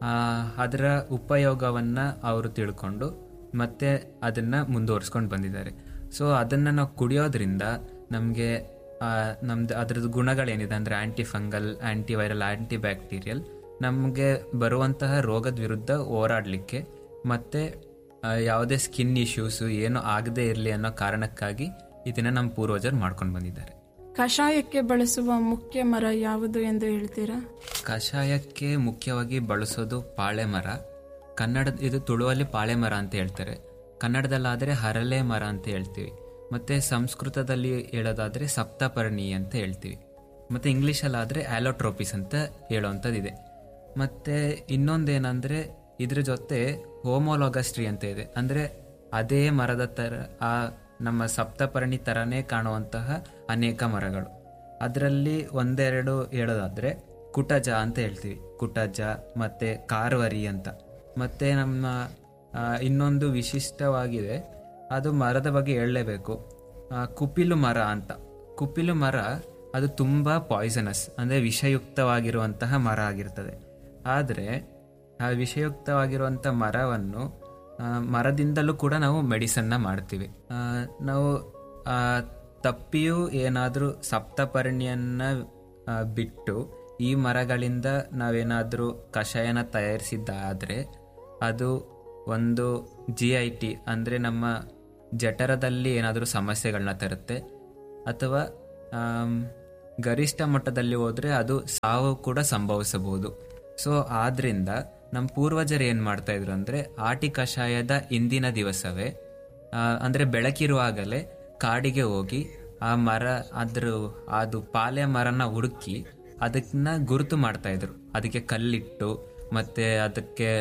ಅದರ ಉಪಯೋಗವನ್ನು ಅವರು ತಿಳ್ಕೊಂಡು ಮತ್ತೆ ಅದನ್ನು ಮುಂದುವರಿಸ್ಕೊಂಡು ಬಂದಿದ್ದಾರೆ. ಸೊ ಅದನ್ನು ನಾವು ಕುಡಿಯೋದ್ರಿಂದ ನಮಗೆ ಅದ್ರದ್ದು ಗುಣಗಳೇನಿದೆ ಅಂದರೆ ಆ್ಯಂಟಿ ಫಂಗಲ್, ಆ್ಯಂಟಿ ವೈರಲ್, ಆ್ಯಂಟಿ ಬ್ಯಾಕ್ಟೀರಿಯಲ್ ನಮಗೆ ಬರುವಂತಹ ರೋಗದ ವಿರುದ್ಧ ಹೋರಾಡಲಿಕ್ಕೆ ಮತ್ತು ಯಾವುದೇ ಸ್ಕಿನ್ ಇಶ್ಯೂಸು ಏನೂ ಆಗದೇ ಇರಲಿ ಅನ್ನೋ ಕಾರಣಕ್ಕಾಗಿ ಇದನ್ನು ನಮ್ಮ ಪೂರ್ವಜರು ಮಾಡ್ಕೊಂಡು ಬಂದಿದ್ದಾರೆ. ಕಷಾಯಕ್ಕೆ ಬಳಸುವ ಮುಖ್ಯ ಮರ ಯಾವುದು ಎಂದು ಹೇಳ್ತೀರಾ? ಕಷಾಯಕ್ಕೆ ಮುಖ್ಯವಾಗಿ ಬಳಸೋದು ಪಾಳೆ ಮರ. ಇದು ತುಳುವಲ್ಲಿ ಪಾಳೆ ಮರ ಅಂತ ಹೇಳ್ತಾರೆ, ಕನ್ನಡದಲ್ಲಾದರೆ ಹರಳೆ ಮರ ಅಂತ ಹೇಳ್ತೀವಿ, ಮತ್ತು ಸಂಸ್ಕೃತದಲ್ಲಿ ಹೇಳೋದಾದರೆ ಸಪ್ತಪರ್ಣಿ ಅಂತ ಹೇಳ್ತೀವಿ, ಮತ್ತು ಇಂಗ್ಲೀಷಲ್ಲಾದರೆ ಆ್ಯಲೋಟ್ರೋಪಿಸ್ ಅಂತ ಹೇಳೋವಂಥದ್ದಿದೆ. ಮತ್ತು ಇನ್ನೊಂದೇನೆಂದರೆ ಇದ್ರ ಜೊತೆ ಹೋಮೋಲೋಗಸ್ ಟ್ರೀ ಅಂತ ಇದೆ, ಅಂದರೆ ಅದೇ ಮರದ ಥರ ನಮ್ಮ ಸಪ್ತಪರ್ಣಿ ಥರನೇ ಕಾಣುವಂತಹ ಅನೇಕ ಮರಗಳು. ಅದರಲ್ಲಿ ಒಂದೆರಡು ಹೇಳೋದಾದರೆ ಕುಟಜ ಅಂತ ಹೇಳ್ತೀವಿ, ಕುಟಜ ಮತ್ತು ಕಾರ್ವರಿ ಅಂತ. ಮತ್ತು ನಮ್ಮ ಇನ್ನೊಂದು ವಿಶಿಷ್ಟವಾಗಿದೆ, ಅದು ಮರದ ಬಗ್ಗೆ ಹೇಳಲೇಬೇಕು, ಕುಪಿಲು ಮರ ಅಂತ. ಕುಪಿಲು ಮರ ಅದು ತುಂಬ ಪಾಯ್ಸನಸ್, ಅಂದರೆ ವಿಷಯುಕ್ತವಾಗಿರುವಂತಹ ಮರ ಆಗಿರ್ತದೆ. ಆದರೆ ಆ ವಿಷಯುಕ್ತವಾಗಿರುವಂಥ ಮರದಿಂದಲೂ ಕೂಡ ನಾವು ಮೆಡಿಸನ್ನ ಮಾಡ್ತೀವಿ. ನಾವು ತಪ್ಪಿಯೂ ಏನಾದರೂ ಸಪ್ತಪರ್ಣಿಯನ್ನು ಬಿಟ್ಟು ಈ ಮರಗಳಿಂದ ನಾವೇನಾದರೂ ಕಷಾಯನ ತಯಾರಿಸಿದ್ದಾದರೆ ಅದು ಒಂದು GIT ಅಂದರೆ ನಮ್ಮ ಜಠರದಲ್ಲಿ ಏನಾದರೂ ಸಮಸ್ಯೆಗಳನ್ನ ತರುತ್ತೆ, ಅಥವಾ ಗರಿಷ್ಠ ಮಟ್ಟದಲ್ಲಿ ಹೋದರೆ ಅದು ಸಾವು ಕೂಡ ಸಂಭವಿಸಬಹುದು. ಸೊ ಆದ್ದರಿಂದ ನಮ್ಮ ಪೂರ್ವಜರು ಏನು ಮಾಡ್ತಾಯಿದ್ರು ಅಂದರೆ ಆಟಿ ಕಷಾಯದ ಇಂದಿನ ದಿವಸವೇ ಅಂದರೆ ಬೆಳಕಿರುವಾಗಲೇ ಕಾಡಿಗೆ ಹೋಗಿ ಆ ಮರ ಅದು ಪಾಲೆ ಮರನ ಹುಡುಕಿ ಅದನ್ನ ಗುರುತು ಮಾಡ್ತಾಯಿದ್ರು. ಅದಕ್ಕೆ ಕಲ್ಲಿಟ್ಟು ಮತ್ತು ಅದಕ್ಕೆ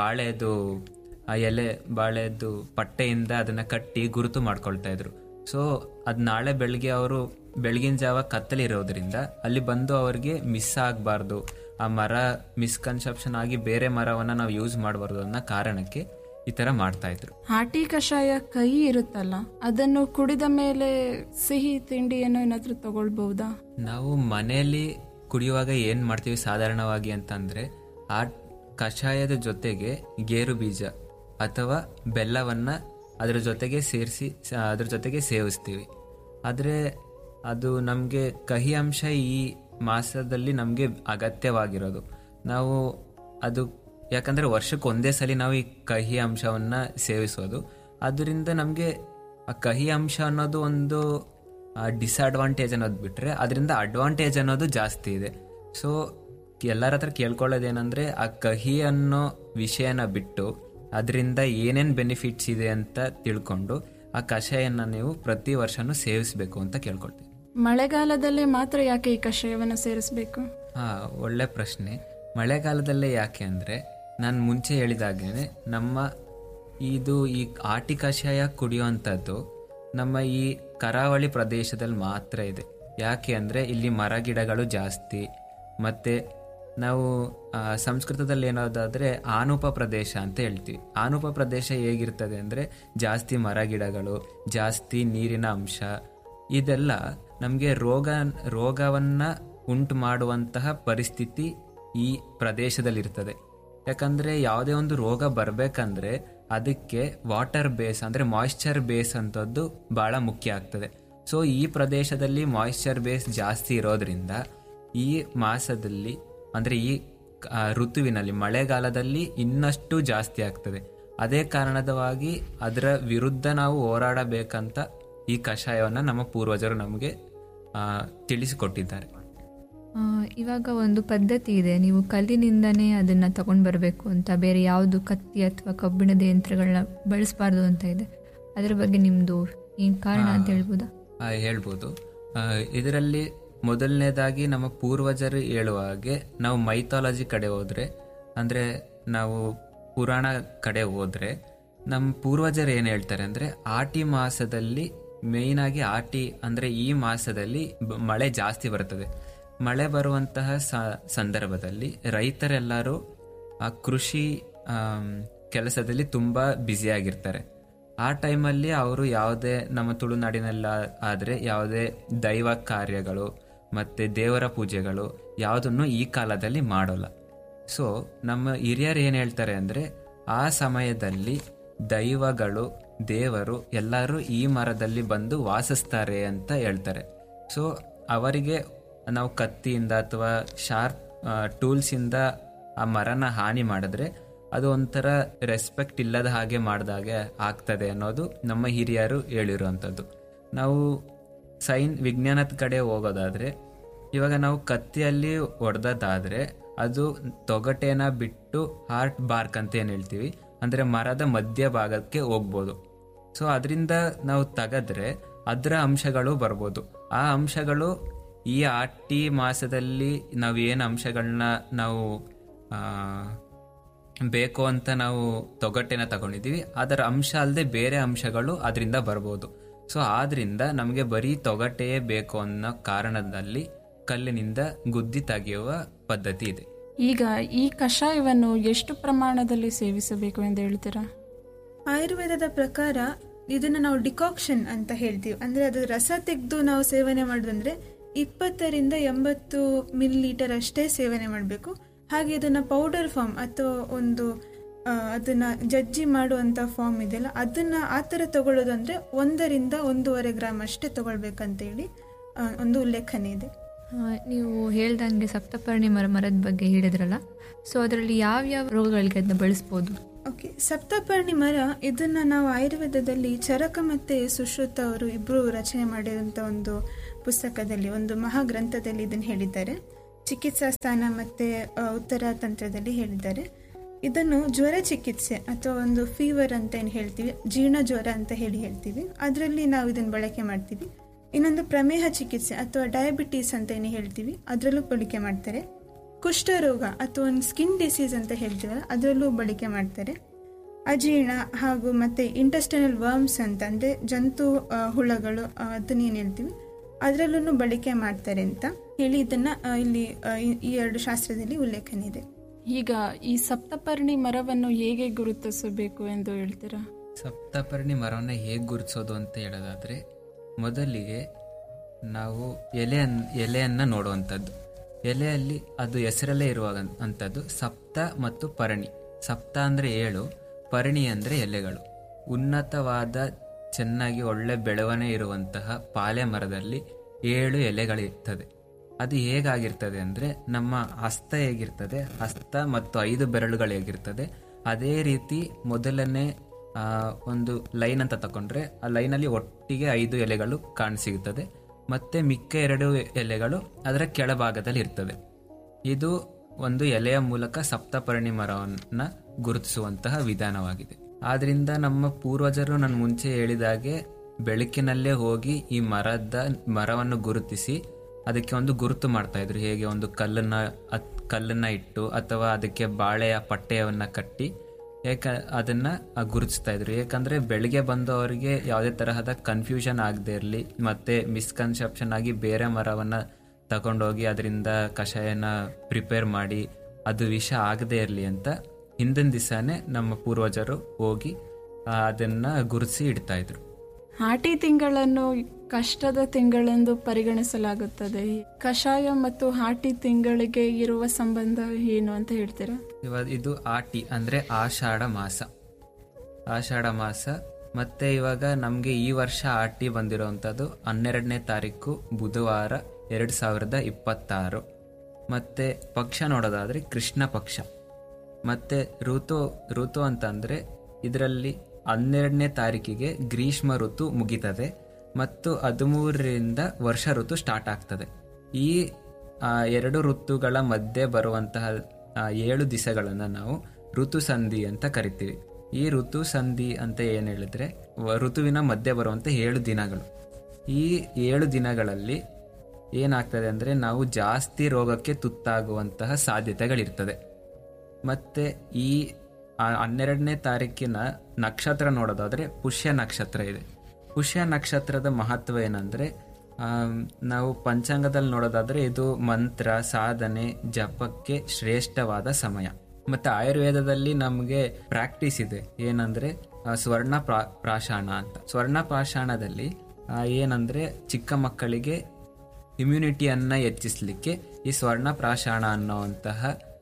ಬಾಳೆದು ಪಟ್ಟೆಯಿಂದ ಅದನ್ನು ಕಟ್ಟಿ ಗುರುತು ಮಾಡ್ಕೊಳ್ತಾ ಇದ್ರು. ಸೊ ಅದು ನಾಳೆ ಬೆಳಗ್ಗೆ ಅವರು ಬೆಳಗಿನ ಜಾವ ಕತ್ತಲಿರೋದ್ರಿಂದ ಅಲ್ಲಿ ಬಂದು ಅವರಿಗೆ ಮಿಸ್ ಆಗಬಾರ್ದು, ಆ ಮರ ಮಿಸ್ಕನ್ಸೆಪ್ಷನ್ ಆಗಿ ಬೇರೆ ಮರವನ್ನು ನಾವು ಯೂಸ್ ಮಾಡಬಾರ್ದು ಅನ್ನೋ ಕಾರಣಕ್ಕೆ ಈ ಥರ ಮಾಡ್ತಾ ಇದ್ರು. ಆಟಿ ಕಷಾಯ ಕಹಿ ಇರುತ್ತಲ್ಲ, ಅದನ್ನು ಕುಡಿದ ಮೇಲೆ ಸಿಹಿ ತಿಂಡಿ ಏನಾದರೂ ತಗೊಳ್ಬಹುದಾ? ನಾವು ಮನೆಯಲ್ಲಿ ಕುಡಿಯುವಾಗ ಏನು ಮಾಡ್ತೀವಿ ಸಾಧಾರಣವಾಗಿ ಅಂತಂದರೆ ಆ ಕಷಾಯದ ಜೊತೆಗೆ ಗೇರು ಬೀಜ ಅಥವಾ ಬೆಲ್ಲವನ್ನು ಅದ್ರ ಜೊತೆಗೆ ಸೇರಿಸಿ ಅದ್ರ ಜೊತೆಗೆ ಸೇವಿಸ್ತೀವಿ. ಆದರೆ ಅದು ನಮಗೆ ಕಹಿ ಅಂಶ ಈ ಮಾಸದಲ್ಲಿ ನಮಗೆ ಅಗತ್ಯವಾಗಿರೋದು. ನಾವು ಅದು ಯಾಕಂದರೆ ವರ್ಷಕ್ಕೆ ಒಂದೇ ಸಲ ನಾವು ಈ ಕಹಿ ಅಂಶವನ್ನು ಸೇವಿಸೋದು. ಅದರಿಂದ ನಮಗೆ ಆ ಕಹಿ ಅಂಶ ಅನ್ನೋದು ಒಂದು ಡಿಸ್ಅಡ್ವಾಂಟೇಜ್ ಅನ್ನೋದು ಬಿಟ್ಟರೆ ಅದರಿಂದ ಅಡ್ವಾಂಟೇಜ್ ಅನ್ನೋದು ಜಾಸ್ತಿ ಇದೆ. ಸೊ ಎಲ್ಲರ ಹತ್ರ ಕೇಳ್ಕೊಳ್ಳೋದೇನೆಂದರೆ ಆ ಕಹಿ ಅನ್ನೋ ವಿಷಯನ ಬಿಟ್ಟು ಅದರಿಂದ ಏನೇನು ಬೆನಿಫಿಟ್ಸ್ ಇದೆ ಅಂತ ತಿಳ್ಕೊಂಡು ಆ ಕಷಾಯನ ನೀವು ಪ್ರತಿ ವರ್ಷನೂ ಸೇವಿಸಬೇಕು ಅಂತ ಕೇಳ್ಕೊಳ್ತೀವಿ. ಮಳೆಗಾಲದಲ್ಲೇ ಮಾತ್ರ ಯಾಕೆ ಈ ಕಷಾಯವನ್ನು ಸೇರಿಸಬೇಕು? ಒಳ್ಳೆ ಪ್ರಶ್ನೆ. ಮಳೆಗಾಲದಲ್ಲೇ ಯಾಕೆ ಅಂದರೆ ನಾನು ಮುಂಚೆ ಹೇಳಿದಾಗೇ ನಮ್ಮ ಈ ಆಟಿ ಕಷಾಯ ಕುಡಿಯುವಂಥದ್ದು ನಮ್ಮ ಈ ಕರಾವಳಿ ಪ್ರದೇಶದಲ್ಲಿ ಮಾತ್ರ ಇದೆ. ಯಾಕೆ ಅಂದರೆ ಇಲ್ಲಿ ಮರ ಗಿಡಗಳು ಜಾಸ್ತಿ. ಮತ್ತು ನಾವು ಸಂಸ್ಕೃತದಲ್ಲಿ ಏನೋದಾದರೆ ಆನುಪ ಪ್ರದೇಶ ಅಂತ ಹೇಳ್ತೀವಿ. ಆನುಪ ಪ್ರದೇಶ ಹೇಗಿರ್ತದೆ ಅಂದರೆ ಜಾಸ್ತಿ ಮರ ಗಿಡಗಳು, ಜಾಸ್ತಿ ನೀರಿನ ಅಂಶ, ಇದೆಲ್ಲ ನಮಗೆ ರೋಗವನ್ನು ಉಂಟು ಮಾಡುವಂತಹ ಪರಿಸ್ಥಿತಿ ಈ ಪ್ರದೇಶದಲ್ಲಿರ್ತದೆ. ಯಾಕಂದರೆ ಯಾವುದೇ ಒಂದು ರೋಗ ಬರಬೇಕಂದ್ರೆ ಅದಕ್ಕೆ ವಾಟರ್ ಬೇಸ್ ಅಂದರೆ ಮಾಯಿಶ್ಚರ್ ಬೇಸ್ ಅಂಥದ್ದು ಭಾಳ ಮುಖ್ಯ ಆಗ್ತದೆ. ಸೊ ಈ ಪ್ರದೇಶದಲ್ಲಿ ಮಾಯಿಶ್ಚರ್ ಬೇಸ್ ಜಾಸ್ತಿ ಇರೋದ್ರಿಂದ ಈ ಮಾಸದಲ್ಲಿ ಅಂದರೆ ಈ ಋತುವಿನಲ್ಲಿ ಮಳೆಗಾಲದಲ್ಲಿ ಇನ್ನಷ್ಟು ಜಾಸ್ತಿ ಆಗ್ತದೆ. ಅದೇ ಕಾರಣದವಾಗಿ ಅದರ ವಿರುದ್ಧ ನಾವು ಹೋರಾಡಬೇಕಂತ ಈ ಕಷಾಯವನ್ನು ನಮ್ಮ ಪೂರ್ವಜರು ನಮಗೆ ತಿಳಿಸಿಕೊಟ್ಟಿದ್ದಾರೆ. ಇವಾಗ ಒಂದು ಪದ್ಧತಿ ಇದೆ, ನೀವು ಕಲ್ಲಿನಿಂದನೇ ಅದನ್ನು ತಗೊಂಡು ಬರಬೇಕು ಅಂತ, ಬೇರೆ ಯಾವುದು ಕತ್ತಿ ಅಥವಾ ಕಬ್ಬಿಣದ ಯಂತ್ರಗಳನ್ನ ಬಳಸಬಾರ್ದು ಅಂತ ಇದೆ. ಅದರ ಬಗ್ಗೆ ನಿಮ್ಮದು ಏನು ಕಾರಣ ಅಂತ ಹೇಳ್ಬೋದಾ? ಹೇಳ್ಬೋದು. ಇದರಲ್ಲಿ ಮೊದಲನೇದಾಗಿ ನಮ್ಮ ಪೂರ್ವಜರು ಹೇಳುವ ಹಾಗೆ ನಾವು ಮೈಥಾಲಜಿ ಕಡೆ ಹೋದರೆ, ಅಂದರೆ ನಾವು ಪುರಾಣ ಕಡೆ ಹೋದರೆ ನಮ್ಮ ಪೂರ್ವಜರು ಏನು ಹೇಳ್ತಾರೆ ಅಂದರೆ ಆಟಿ ಮಾಸದಲ್ಲಿ ಮೇಯ್ನಾಗಿ ಆಟಿ ಅಂದರೆ ಈ ಮಾಸದಲ್ಲಿ ಮಳೆ ಜಾಸ್ತಿ ಬರ್ತದೆ. ಮಳೆ ಬರುವಂತಹ ಸಂದರ್ಭದಲ್ಲಿ ರೈತರೆಲ್ಲರೂ ಆ ಕೃಷಿ ಕೆಲಸದಲ್ಲಿ ತುಂಬ ಬ್ಯುಸಿಯಾಗಿರ್ತಾರೆ. ಆ ಟೈಮಲ್ಲಿ ಅವರು ಯಾವುದೇ ನಮ್ಮ ತುಳುನಾಡಿನಲ್ಲಿ ಆದರೆ ಯಾವುದೇ ದೈವ ಕಾರ್ಯಗಳು ಮತ್ತು ದೇವರ ಪೂಜೆಗಳು ಯಾವುದನ್ನು ಈ ಕಾಲದಲ್ಲಿ ಮಾಡೋಲ್ಲ. ಸೊ ನಮ್ಮ ಹಿರಿಯರು ಏನು ಹೇಳ್ತಾರೆ ಅಂದರೆ ಆ ಸಮಯದಲ್ಲಿ ದೈವಗಳು, ದೇವರು ಎಲ್ಲರೂ ಈ ಮರದಲ್ಲಿ ಬಂದು ವಾಸಿಸ್ತಾರೆ ಅಂತ ಹೇಳ್ತಾರೆ. ಸೊ ಅವರಿಗೆ ನಾವು ಕತ್ತಿಯಿಂದ ಅಥವಾ ಶಾರ್ಪ್ ಟೂಲ್ಸಿಂದ ಆ ಮರನ ಹಾನಿ ಮಾಡಿದ್ರೆ ಅದು ಒಂಥರ ರೆಸ್ಪೆಕ್ಟ್ ಇಲ್ಲದ ಹಾಗೆ ಮಾಡಿದಾಗೆ ಆಗ್ತದೆ ಅನ್ನೋದು ನಮ್ಮ ಹಿರಿಯರು ಹೇಳಿರುವಂಥದ್ದು. ನಾವು ವಿಜ್ಞಾನದ ಕಡೆ ಹೋಗೋದಾದರೆ, ಇವಾಗ ನಾವು ಕತ್ತಿಯಲ್ಲಿ ಹೊಡೆದಾದರೆ ಅದು ತೊಗಟೆನ ಬಿಟ್ಟು ಹಾರ್ಟ್ ಬಾರ್ಕ್ ಅಂತ ಏನು ಹೇಳ್ತೀವಿ, ಅಂದರೆ ಮರದ ಮಧ್ಯಭಾಗಕ್ಕೆ ಹೋಗ್ಬೋದು. ಸೊ ಅದರಿಂದ ನಾವು ತೆಗೆದ್ರೆ ಅದರ ಅಂಶಗಳು ಬರ್ಬೋದು. ಆ ಅಂಶಗಳು ಈ ಆಟಿ ಮಾಸದಲ್ಲಿ ನಾವು ಏನು ಅಂಶಗಳನ್ನ ನಾವು ಬೇಕು ಅಂತ ನಾವು ತೊಗಟೆನ ತಗೊಂಡಿದ್ದೀವಿ, ಅದರ ಅಂಶ ಅಲ್ಲದೆ ಬೇರೆ ಅಂಶಗಳು ಅದರಿಂದ ಬರ್ಬೋದು. ಸೊ ಆದ್ರಿಂದ ನಮಗೆ ಬರೀ ತೊಗಟೆಯೇ ಬೇಕು ಅನ್ನೋ ಕಾರಣದಲ್ಲಿ ಕಲ್ಲಿನಿಂದ ಗುದ್ದಿ ತೆಗೆಯುವ ಪದ್ಧತಿ ಇದೆ. ಈಗ ಈ ಕಷಾಯವನ್ನು ಎಷ್ಟು ಪ್ರಮಾಣದಲ್ಲಿ ಸೇವಿಸಬೇಕು ಎಂದು ಹೇಳ್ತೀರಾ? ಆಯುರ್ವೇದದ ಪ್ರಕಾರ ಇದನ್ನು ನಾವು ಡಿಕಾಕ್ಷನ್ ಅಂತ ಹೇಳ್ತೀವಿ. ಅಂದರೆ ಅದು ರಸ ತೆಗೆದು ನಾವು ಸೇವನೆ ಮಾಡೋದಂದ್ರೆ 20 ರಿಂದ 80 ಮಿಲಿಲೀಟರ್ ಅಷ್ಟೇ ಸೇವನೆ ಮಾಡಬೇಕು. ಹಾಗೆ ಇದನ್ನು ಪೌಡರ್ ಫಾರ್ಮ್ ಅಥವಾ ಒಂದು ಅದನ್ನ ಜಜ್ಜಿ ಮಾಡುವಂಥ ಫಾರ್ಮ್ ಇದೆಯಲ್ಲ, ಅದನ್ನ ಆ ಥರ ತಗೊಳ್ಳೋದಂದ್ರೆ 1 ರಿಂದ 1.5 ಗ್ರಾಮ್ ಅಷ್ಟೇ ತಗೊಳ್ಬೇಕಂತೇಳಿ ಒಂದು ಉಲ್ಲೇಖನೆ ಇದೆ. ನೀವು ಹೇಳ್ದಂಗೆ ಸಪ್ತಪರ್ಣಿ ಮರದ ಬಗ್ಗೆ ಹೇಳಿದ್ರಲ್ಲ, ಸೊ ಅದರಲ್ಲಿ ಯಾವ್ಯಾವ ರೋಗಗಳಿಗೆ ಅದನ್ನ ಬಳಸ್ಬೋದು? ಓಕೆ, ಸಪ್ತಪರ್ಣಿ ಮರ ಇದನ್ನ ನಾವು ಆಯುರ್ವೇದದಲ್ಲಿ ಚರಕ ಮತ್ತೆ ಸುಶ್ರುತ ಅವರು ಇಬ್ರು ರಚನೆ ಮಾಡಿರುವಂತ ಒಂದು ಪುಸ್ತಕದಲ್ಲಿ, ಒಂದು ಮಹಾಗ್ರಂಥದಲ್ಲಿ ಇದನ್ನು ಹೇಳಿದ್ದಾರೆ. ಚಿಕಿತ್ಸಾ ಸ್ಥಾನ ಮತ್ತೆ ಉತ್ತರ ತಂತ್ರದಲ್ಲಿ ಹೇಳಿದ್ದಾರೆ. ಇದನ್ನು ಜ್ವರ ಚಿಕಿತ್ಸೆ ಅಥವಾ ಒಂದು ಫೀವರ್ ಅಂತ ಏನು ಹೇಳ್ತೀವಿ, ಜೀರ್ಣ ಜ್ವರ ಅಂತ ಹೇಳ್ತೀವಿ, ಅದರಲ್ಲಿ ನಾವು ಇದನ್ನು ಬಳಕೆ ಮಾಡ್ತೀವಿ. ಇನ್ನೊಂದು ಪ್ರಮೇಹ ಚಿಕಿತ್ಸೆ ಅಥವಾ ಡಯಾಬಿಟೀಸ್ ಅಂತ ಏನು ಹೇಳ್ತೀವಿ, ಅದರಲ್ಲೂ ಬಳಕೆ ಮಾಡ್ತಾರೆ. ಕುಷ್ಠರೋಗ ಅಥವಾ ಒಂದು ಸ್ಕಿನ್ ಡಿಸೀಸ್ ಅಂತ ಹೇಳ್ತೀವಲ್ಲ, ಅದರಲ್ಲೂ ಬಳಕೆ ಮಾಡ್ತಾರೆ. ಅಜೀರ್ಣ ಹಾಗೂ ಮತ್ತೆ ಇಂಟೆಸ್ಟೈನಲ್ ವರ್ಮ್ಸ್ ಅಂತ ಅಂದರೆ ಜಂತು ಹುಳಗಳು, ಅದನ್ನ ಏನು ಹೇಳ್ತೀವಿ, ಅದರಲ್ಲೂ ಬಳಕೆ ಮಾಡ್ತಾರೆ ಅಂತ ಹೇಳಿ ಇದನ್ನ ಇಲ್ಲಿ ಈ 2 ಶಾಸ್ತ್ರದಲ್ಲಿ ಉಲ್ಲೇಖನೆ ಇದೆ. ಈಗ ಈ ಸಪ್ತಪರ್ಣಿ ಮರವನ್ನು ಹೇಗೆ ಗುರುತಿಸಬೇಕು ಎಂದು ಹೇಳ್ತೀರಾ? ಸಪ್ತಪರ್ಣಿ ಮರವನ್ನು ಹೇಗೆ ಗುರುತಿಸೋದು ಅಂತ ಹೇಳೋದಾದರೆ, ಮೊದಲಿಗೆ ನಾವು ಎಲೆಯನ್ನು ನೋಡುವಂಥದ್ದು. ಎಲೆಯಲ್ಲಿ ಅದು ಹೆಸರಲ್ಲೇ ಇರುವಾಗ ಅಂಥದ್ದು ಸಪ್ತ ಮತ್ತು ಪರ್ಣಿ. ಸಪ್ತ ಅಂದರೆ 7, ಪರ್ಣಿ ಅಂದರೆ ಎಲೆಗಳು. ಉನ್ನತವಾದ ಚೆನ್ನಾಗಿ ಒಳ್ಳೆ ಬೆಳವಣಿಗೆ ಇರುವಂತಹ ಪಾಲೆ ಮರದಲ್ಲಿ 7 ಎಲೆಗಳಿರ್ತದೆ. ಅದು ಹೇಗಾಗಿರ್ತದೆ ಅಂದರೆ ನಮ್ಮ ಹಸ್ತ ಹೇಗಿರ್ತದೆ, ಹಸ್ತ ಮತ್ತು 5 ಬೆರಳುಗಳು ಹೇಗಿರ್ತದೆ ಅದೇ ರೀತಿ ಮೊದಲನೇ ಒಂದು ಲೈನ್ ಅಂತ ತಗೊಂಡ್ರೆ ಆ ಲೈನಲ್ಲಿ ಒಟ್ಟಿಗೆ 5 ಎಲೆಗಳು ಕಾಣಸಿಗುತ್ತದೆ. ಮತ್ತೆ ಮಿಕ್ಕ 2 ಎಲೆಗಳು ಅದರ ಕೆಳಭಾಗದಲ್ಲಿ ಇರ್ತದೆ. ಇದು ಒಂದು ಎಲೆಯ ಮೂಲಕ ಸಪ್ತಪರ್ಣಿ ಮರವನ್ನು ಗುರುತಿಸುವಂತಹ ವಿಧಾನವಾಗಿದೆ. ಆದ್ರಿಂದ ನಮ್ಮ ಪೂರ್ವಜರು ನಾನು ಮುಂಚೆ ಹೇಳಿದಾಗೆ ಬೆಳಕಿನಲ್ಲೇ ಹೋಗಿ ಈ ಮರವನ್ನು ಗುರುತಿಸಿ ಅದಕ್ಕೆ ಒಂದು ಗುರುತು ಮಾಡ್ತಾ ಇದ್ರು. ಹೇಗೆ ಒಂದು ಕಲ್ಲನ್ನ ಇಟ್ಟು ಅಥವಾ ಅದಕ್ಕೆ ಬಾಳೆಯ ಪಟ್ಟೆಯನ್ನ ಕಟ್ಟಿ ಅದನ್ನ ಗುರುತಿಸ್ತಾ ಇದ್ರು. ಯಾಕಂದ್ರೆ ಬೆಳಿಗ್ಗೆ ಬಂದವರಿಗೆ ಯಾವುದೇ ತರಹದ ಕನ್ಫ್ಯೂಷನ್ ಆಗದೆ ಇರಲಿ, ಮತ್ತೆ ಮಿಸ್ಕನ್ಸೆಪ್ಷನ್ ಆಗಿ ಬೇರೆ ಮರವನ್ನ ತಗೊಂಡೋಗಿ ಅದರಿಂದ ಕಷಾಯನ ಪ್ರಿಪೇರ್ ಮಾಡಿ ಅದು ವಿಷ ಆಗದೆ ಇರಲಿ ಅಂತ ಹಿಂದಿನ ದಿವಸನೇ ನಮ್ಮ ಪೂರ್ವಜರು ಹೋಗಿ ಅದನ್ನ ಗುರುತಿಸಿ ಇಡ್ತಾ ಇದ್ರು. ಆಟಿ ತಿಂಗಳನ್ನು ಕಷ್ಟದ ತಿಂಗಳೆಂದು ಪರಿಗಣಿಸಲಾಗುತ್ತದೆ. ಕಷಾಯ ಮತ್ತು ಆಟಿ ತಿಂಗಳಿಗೆ ಇರುವ ಸಂಬಂಧ ಏನು ಅಂತ ಹೇಳ್ತೀರಾ? ಇದು ಆಟಿ ಅಂದ್ರೆ ಆಷಾಢ ಮಾಸ. ಮತ್ತೆ ಇವಾಗ ನಮ್ಗೆ ಈ ವರ್ಷ ಆಟಿ ಬಂದಿರೋಂಥದ್ದು 12ನೇ ತಾರೀಕು ಬುಧವಾರ 2026. ಮತ್ತೆ ಪಕ್ಷ ನೋಡೋದಾದ್ರೆ ಕೃಷ್ಣ ಪಕ್ಷ. ಮತ್ತೆ ಋತು ಅಂತ ಅಂದ್ರೆ ಇದರಲ್ಲಿ 12ನೇ ತಾರೀಕಿಗೆ ಗ್ರೀಷ್ಮ ಋತು ಮುಗಿತದೆ ಮತ್ತು 13ರಿಂದ ವರ್ಷ ಋತು ಸ್ಟಾರ್ಟ್ ಆಗ್ತದೆ. ಈ 2 ಋತುಗಳ ಮಧ್ಯೆ ಬರುವಂತಹ 7 ದಿವಸಗಳನ್ನ ನಾವು ಋತು ಸಂಧಿ ಅಂತ ಕರಿತೀವಿ. ಈ ಋತು ಸಂಧಿ ಅಂತ ಏನ್ ಹೇಳಿದ್ರೆ ಋತುವಿನ ಮಧ್ಯೆ ಬರುವಂತ 7 ದಿನಗಳು. ಈ 7 ದಿನಗಳಲ್ಲಿ ಏನಾಗ್ತದೆ ಅಂದ್ರೆ ನಾವು ಜಾಸ್ತಿ ರೋಗಕ್ಕೆ ತುತ್ತಾಗುವಂತಹ ಸಾಧ್ಯತೆಗಳಿರ್ತದೆ. ಮತ್ತೆ ಈ 12ನೇ ತಾರೀಕಿನ ನಕ್ಷತ್ರ ನೋಡೋದಾದ್ರೆ ಪುಷ್ಯ ನಕ್ಷತ್ರ ಇದೆ. ಪುಷ್ಯ ನಕ್ಷತ್ರದ ಮಹತ್ವ ಏನಂದ್ರೆ ನಾವು ಪಂಚಾಂಗದಲ್ಲಿ ನೋಡೋದಾದ್ರೆ ಇದು ಮಂತ್ರ ಸಾಧನೆ ಜಪಕ್ಕೆ ಶ್ರೇಷ್ಠವಾದ ಸಮಯ. ಮತ್ತೆ ಆಯುರ್ವೇದದಲ್ಲಿ ನಮಗೆ ಪ್ರಾಕ್ಟೀಸ್ ಇದೆ ಏನಂದ್ರೆ ಸ್ವರ್ಣ ಪ್ರಾಶಾನ ಅಂತ. ಸ್ವರ್ಣ ಪ್ರಾಶಾನದಲ್ಲಿ ಏನಂದ್ರೆ ಚಿಕ್ಕ ಮಕ್ಕಳಿಗೆ ಇಮ್ಯುನಿಟಿಯನ್ನ ಹೆಚ್ಚಿಸಲಿಕ್ಕೆ ಈ ಸ್ವರ್ಣ ಪ್ರಾಶಾನ ಅನ್ನುವಂತಹ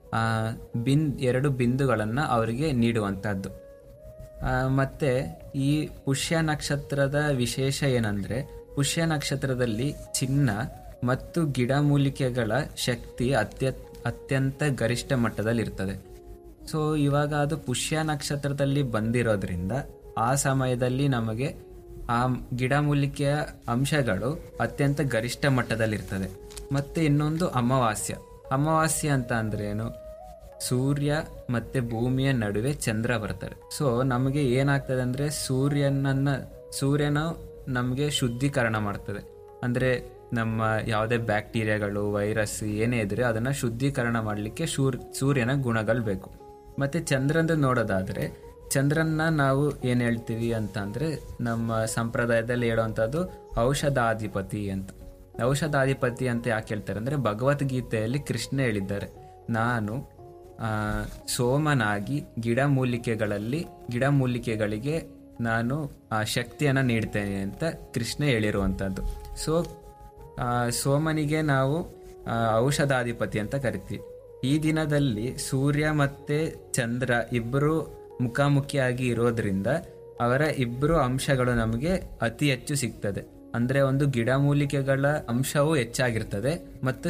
2 ಬಿಂದುಗಳನ್ನ ಅವರಿಗೆ ನೀಡುವಂತಹದ್ದು. ಮತ್ತೆ ಈ ಪುಷ್ಯ ನಕ್ಷತ್ರದ ವಿಶೇಷ ಏನಂದ್ರೆ ಪುಷ್ಯ ನಕ್ಷತ್ರದಲ್ಲಿ ಚಿನ್ನ ಮತ್ತು ಗಿಡಮೂಲಿಕೆಗಳ ಶಕ್ತಿ ಅತ್ಯಂತ ಗರಿಷ್ಠ ಮಟ್ಟದಲ್ಲಿ ಇರ್ತದೆ. ಸೊ ಇವಾಗ ಅದು ಪುಷ್ಯ ನಕ್ಷತ್ರದಲ್ಲಿ ಬಂದಿರೋದ್ರಿಂದ ಆ ಸಮಯದಲ್ಲಿ ನಮಗೆ ಆ ಗಿಡಮೂಲಿಕೆಯ ಅಂಶಗಳು ಅತ್ಯಂತ ಗರಿಷ್ಠ ಮಟ್ಟದಲ್ಲಿರ್ತದೆ. ಮತ್ತೆ ಇನ್ನೊಂದು ಅಮಾವಾಸ್ಯ ಅಂತ ಅಂದ್ರೆ ಏನು, ಸೂರ್ಯ ಮತ್ತೆ ಭೂಮಿಯ ನಡುವೆ ಚಂದ್ರ ಬರ್ತಾರೆ. ಸೊ ನಮಗೆ ಏನಾಗ್ತದೆ ಅಂದ್ರೆ ಸೂರ್ಯನ ನಮಗೆ ಶುದ್ಧೀಕರಣ ಮಾಡ್ತದೆ. ಅಂದ್ರೆ ನಮ್ಮ ಯಾವುದೇ ಬ್ಯಾಕ್ಟೀರಿಯಾಗಳು ವೈರಸ್ ಏನೇ ಇದ್ರೆ ಅದನ್ನ ಶುದ್ಧೀಕರಣ ಮಾಡಲಿಕ್ಕೆ ಸೂರ್ಯನ ಗುಣಗಳು ಬೇಕು. ಮತ್ತೆ ಚಂದ್ರನ ನೋಡೋದಾದ್ರೆ ಚಂದ್ರನ್ನ ನಾವು ಏನ್ ಹೇಳ್ತೀವಿ ಅಂತ ಅಂದ್ರೆ ನಮ್ಮ ಸಂಪ್ರದಾಯದಲ್ಲಿ ಹೇಳುವಂತದ್ದು ಔಷಧಾಧಿಪತಿ ಅಂತ. ಔಷಧಾಧಿಪತಿ ಅಂತ ಯಾಕೆ ಹೇಳ್ತಾರೆ ಅಂದ್ರೆ ಭಗವದ್ಗೀತೆಯಲ್ಲಿ ಕೃಷ್ಣ ಹೇಳಿದ್ದಾರೆ, ನಾನು ಸೋಮನಾಗಿ ಗಿಡಮೂಲಿಕೆಗಳಿಗೆ ನಾನು ಶಕ್ತಿಯನ್ನ ನೀಡ್ತೇನೆ ಅಂತ ಕೃಷ್ಣ ಹೇಳಿರುವಂತದ್ದು. ಸೊ ಸೋಮನಿಗೆ ನಾವು ಔಷಧಾಧಿಪತಿ ಅಂತ ಕರಿತೀವಿ. ಈ ದಿನದಲ್ಲಿ ಸೂರ್ಯ ಮತ್ತೆ ಚಂದ್ರ ಇಬ್ಬರು ಮುಖಾಮುಖಿಯಾಗಿ ಇರೋದ್ರಿಂದ ಅವರ ಇಬ್ಬರು ಅಂಶಗಳು ನಮಗೆ ಅತಿ ಹೆಚ್ಚು ಸಿಗ್ತದೆ. ಅಂದ್ರೆ ಒಂದು ಗಿಡಮೂಲಿಕೆಗಳ ಅಂಶವೂ ಹೆಚ್ಚಾಗಿರ್ತದೆ ಮತ್ತು